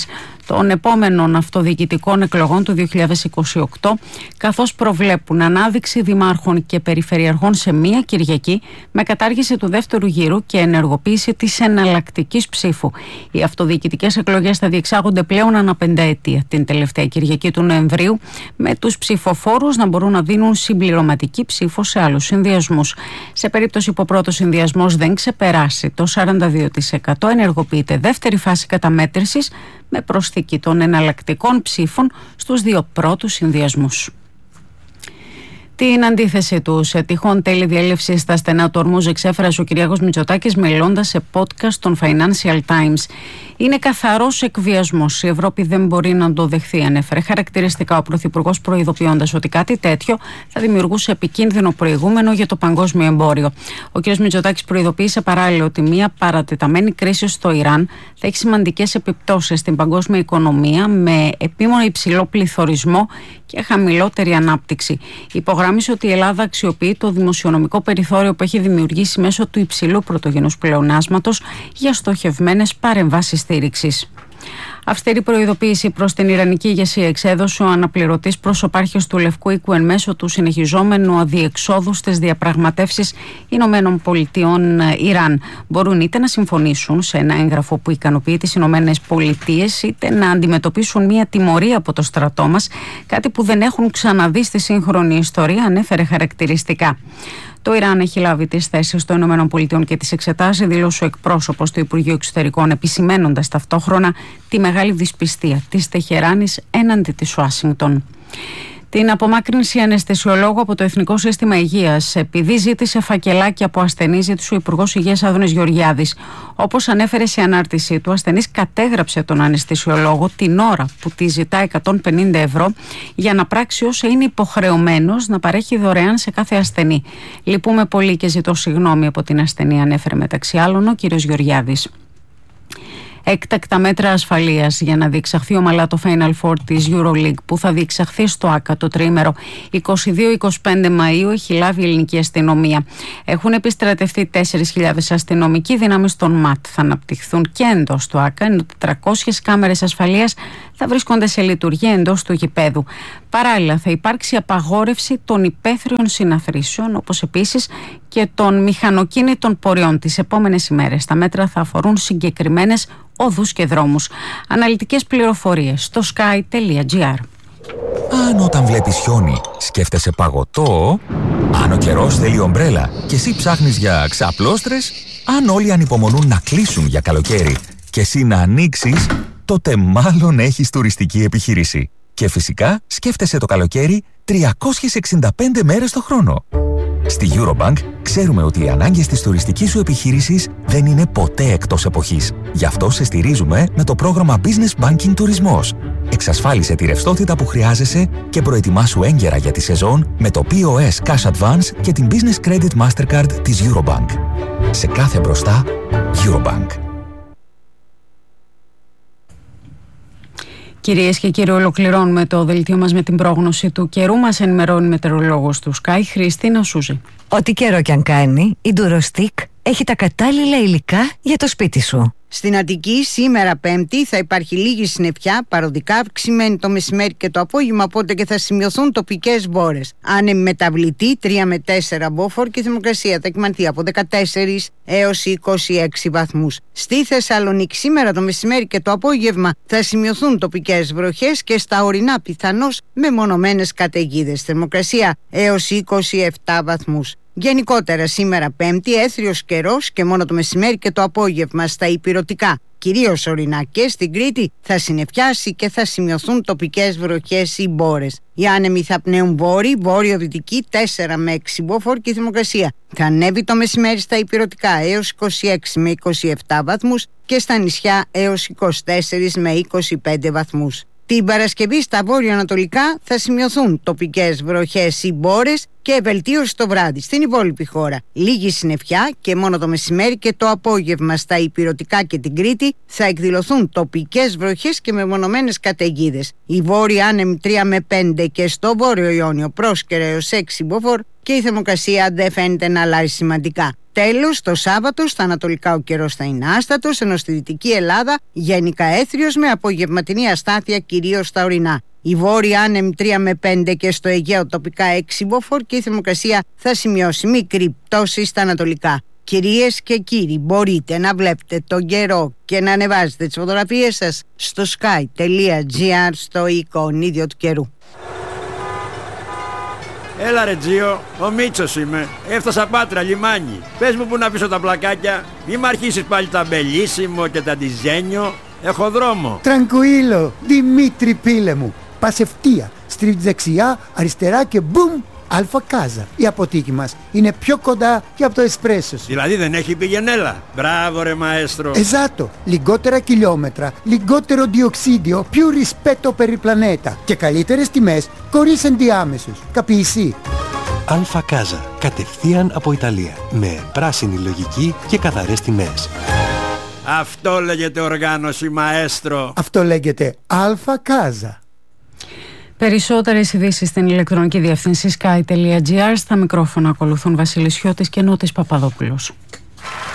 των επόμενων αυτοδιοικητικών εκλογών του 2028, καθώς προβλέπουν ανάδειξη δημάρχων και περιφερειαρχών σε μία Κυριακή με κατάργηση του δεύτερου γύρου και ενεργοποίηση της εναλλακτικής ψήφου. Οι αυτοδιοικητικές εκλογές θα διεξάγονται πλέον ανά πενταετία, την τελευταία Κυριακή του Νοεμβρίου, με τους ψηφοφόρους να μπορούν να δίνουν συμπληρωματική ψήφο σε άλλους συνδυασμούς. Σε περίπτωση που ο πρώτος συνδυασμός δεν ξεπεράσει το 42%, ενεργοποιείται δεύτερη φάση καταμέτρησης με προσθήκη των εναλλακτικών ψήφων στους δύο πρώτους συνδυασμούς. Την αντίθεση του σε τυχόν τέλη διέλευση στα στενά του Ορμούζ εξέφρασε ο Κυριάκος Μητσοτάκης μιλώντας σε podcast των Financial Times. Είναι καθαρός εκβιασμός. Η Ευρώπη δεν μπορεί να το δεχθεί, ανέφερε χαρακτηριστικά ο Πρωθυπουργός, προειδοποιώντας ότι κάτι τέτοιο θα δημιουργούσε επικίνδυνο προηγούμενο για το παγκόσμιο εμπόριο. Ο κ. Μητσοτάκης προειδοποίησε παράλληλα ότι μια παρατεταμένη κρίση στο Ιράν θα έχει σημαντικές επιπτώσεις στην παγκόσμια οικονομία, με επίμονο υψηλό πληθωρισμό και χαμηλότερη ανάπτυξη. Υπογράμμισε ότι η Ελλάδα αξιοποιεί το δημοσιονομικό περιθώριο που έχει δημιουργήσει μέσω του υψηλού πρωτογενούς πλεονάσματος για στοχευμένες παρεμβάσεις στήριξης. Αυστηρή προειδοποίηση προς την Ιρανική ηγεσία εξέδωσε ο αναπληρωτής προσωπάρχης του Λευκού Οίκου εν μέσω του συνεχιζόμενου αδιεξόδου στις διαπραγματεύσεις Ηνωμένων Πολιτειών Ιράν. Μπορούν είτε να συμφωνήσουν σε ένα έγγραφο που ικανοποιεί τις Ηνωμένες Πολιτείες, είτε να αντιμετωπίσουν μια τιμωρία από το στρατό μας, κάτι που δεν έχουν ξαναδεί στη σύγχρονη ιστορία, ανέφερε χαρακτηριστικά. Το Ιράν έχει λάβει τις θέσεις των ΗΠΑ και τις εξετάζει, δήλωσε ο εκπρόσωπος του Υπουργείου Εξωτερικών, επισημένοντας ταυτόχρονα τη μεγάλη δυσπιστία της Τεχεράνης έναντι της Ουάσιγκτον. Την απομάκρυνση αναισθησιολόγου από το Εθνικό Σύστημα Υγείας, επειδή ζήτησε φακελάκια από ασθενείς, ζήτησε ο Υπουργός Υγείας Άδωνης Γεωργιάδης. Όπως ανέφερε σε ανάρτησή του, ο ασθενής κατέγραψε τον αναισθησιολόγο την ώρα που τη ζητά 150 ευρώ για να πράξει όσα είναι υποχρεωμένος να παρέχει δωρεάν σε κάθε ασθενή. Λυπούμε πολύ και ζητώ συγγνώμη από την ασθενή, ανέφερε μεταξύ άλλων ο κ. Γεωργιάδης. Έκτακτα μέτρα ασφαλείας για να διεξαχθεί ομαλά το Final Four της EuroLeague που θα διεξαχθεί στο ΆΚΑ το τρίμερο 22-25 Μαΐου έχει λάβει η ελληνική αστυνομία. Έχουν επιστρατευτεί 4.000 αστυνομικοί δυνάμεις των ΜΑΤ. Θα αναπτυχθούν και εντός του ΆΚΑ, ενώ 400 κάμερες ασφαλείας θα βρίσκονται σε λειτουργία εντός του γηπέδου. Παράλληλα, θα υπάρξει απαγόρευση των υπαίθριων συναθρήσεων, όπως επίσης και των μηχανοκίνητων πορεών τις επόμενες ημέρες. Τα μέτρα θα αφορούν συγκεκριμένες οδούς και δρόμους. Αναλυτικές πληροφορίες στο sky.gr. Αν όταν βλέπεις χιόνι σκέφτεσαι παγωτό, αν ο καιρός θέλει ομπρέλα και εσύ ψάχνεις για ξαπλώστρες, αν όλοι ανυπομονούν να κλείσουν για καλοκαίρι και εσύ να ανοίξεις, τότε μάλλον έχεις τουριστική επιχείρηση. Και φυσικά σκέφτεσαι το καλοκαίρι 365 μέρες το χρόνο. Στη Eurobank ξέρουμε ότι οι ανάγκες της τουριστικής σου επιχείρησης δεν είναι ποτέ εκτός εποχής. Γι' αυτό σε στηρίζουμε με το πρόγραμμα Business Banking Τουρισμός. Εξασφάλισε τη ρευστότητα που χρειάζεσαι και προετοιμάσου έγκαιρα για τη σεζόν με το POS Cash Advance και την Business Credit Mastercard της Eurobank. Σε κάθε μπροστά, Eurobank. Κυρίες και κύριοι, ολοκληρώνουμε το δελτίο μας με την πρόγνωση του καιρού. Μας ενημερώνει η μετεωρολόγος του Sky, Χριστίνα Σούζη. Ό,τι καιρό κι αν κάνει, η Ντουροστίκ έχει τα κατάλληλα υλικά για το σπίτι σου. Στην Αττική σήμερα Πέμπτη θα υπάρχει λίγη συννεφιά, παροδικά αυξημένη το μεσημέρι και το απόγευμα, οπότε και θα σημειωθούν τοπικές μπόρες. Άνεμη μεταβλητή 3 με 4 μποφόρ και η θερμοκρασία θα κυμανθεί από 14 έως 26 βαθμούς. Στη Θεσσαλονίκη σήμερα το μεσημέρι και το απόγευμα θα σημειωθούν τοπικές βροχές και στα ορεινά πιθανώς μεμονωμένες καταιγίδες. Θερμοκρασία έως 27 βαθμούς. Γενικότερα σήμερα Πέμπτη έθριος καιρός και μόνο το μεσημέρι και το απόγευμα στα ηπειρωτικά, κυρίως ορεινά και στην Κρήτη, θα συννεφιάσει και θα σημειωθούν τοπικές βροχές ή μπόρες. Οι άνεμοι θα πνέουν βόρειο-δυτική 4 με 6 μποφόρ και η θερμοκρασία θα ανέβει το μεσημέρι στα ηπειρωτικά έως 26 με 27 βαθμούς και στα νησιά έως 24 με 25 βαθμούς. Την Παρασκευή στα βόρειο-ανατολικά θα σημειωθούν τοπικές βροχές ή μπόρες και βελτίωση το βράδυ. Στην υπόλοιπη χώρα λίγη συννεφιά και μόνο το μεσημέρι και το απόγευμα στα ηπειρωτικά και την Κρήτη θα εκδηλωθούν τοπικές βροχές και μεμονωμένες καταιγίδες. Οι βόρειοι άνεμοι 3 με 5 και στο βόρειο Ιόνιο πρόσκαιρα έως 6 μποφόρ και η θερμοκρασία δεν φαίνεται να αλλάζει σημαντικά. Τέλος, το Σάββατο στα ανατολικά ο καιρός θα είναι άστατος, ενώ στη Δυτική Ελλάδα γενικά έθριος με απογευματινή αστάθεια κυρίως στα ορεινά. Η βόρεια άνεμη 3 με 5 και στο Αιγαίο τοπικά 6 μποφόρ και η θερμοκρασία θα σημειώσει μικρή πτώση στα ανατολικά. Κυρίες και κύριοι, μπορείτε να βλέπετε τον καιρό και να ανεβάζετε τις φωτογραφίες σας στο sky.gr στο εικονίδιο του καιρού. Έλα ρε Τζίο, ο Μίτσος είμαι. Έφτασα Πάτρα, λιμάνι. Πες μου που να αφήσω τα πλακάκια. Μη μ' αρχίσεις πάλι τα μπελίσιμο και τα ντιζένιο. Έχω δρόμο. Τραγκουίλο, Δημήτρη πίλε μου. Πας ευθεία, στρίβεις δεξιά, αριστερά και μπουμ, Αλφα Κάζα. Η αποθήκη μας είναι πιο κοντά και από το εσπρέσο σου. Δηλαδή δεν έχει πηγενέλα. Μπράβο ρε μαέστρο. Esatto, λιγότερα χιλιόμετρα, λιγότερο διοξίδιο, più rispetto per il pianeta και καλύτερες τιμές χωρίς ενδιάμεσους. Καπείσι. Αλφα Κάζα, κατευθείαν από Ιταλία, με πράσινη λογική και καθαρές τιμές. Αυτό λέγεται οργάνωση μαέστρο. Αυτό λέγεται Αλφα Κάζα. Περισσότερες ειδήσεις στην ηλεκτρονική διεύθυνση sky.gr. Στα μικρόφωνα ακολουθούν Βασίλης Χιώτης και Νότης Παπαδόπουλος.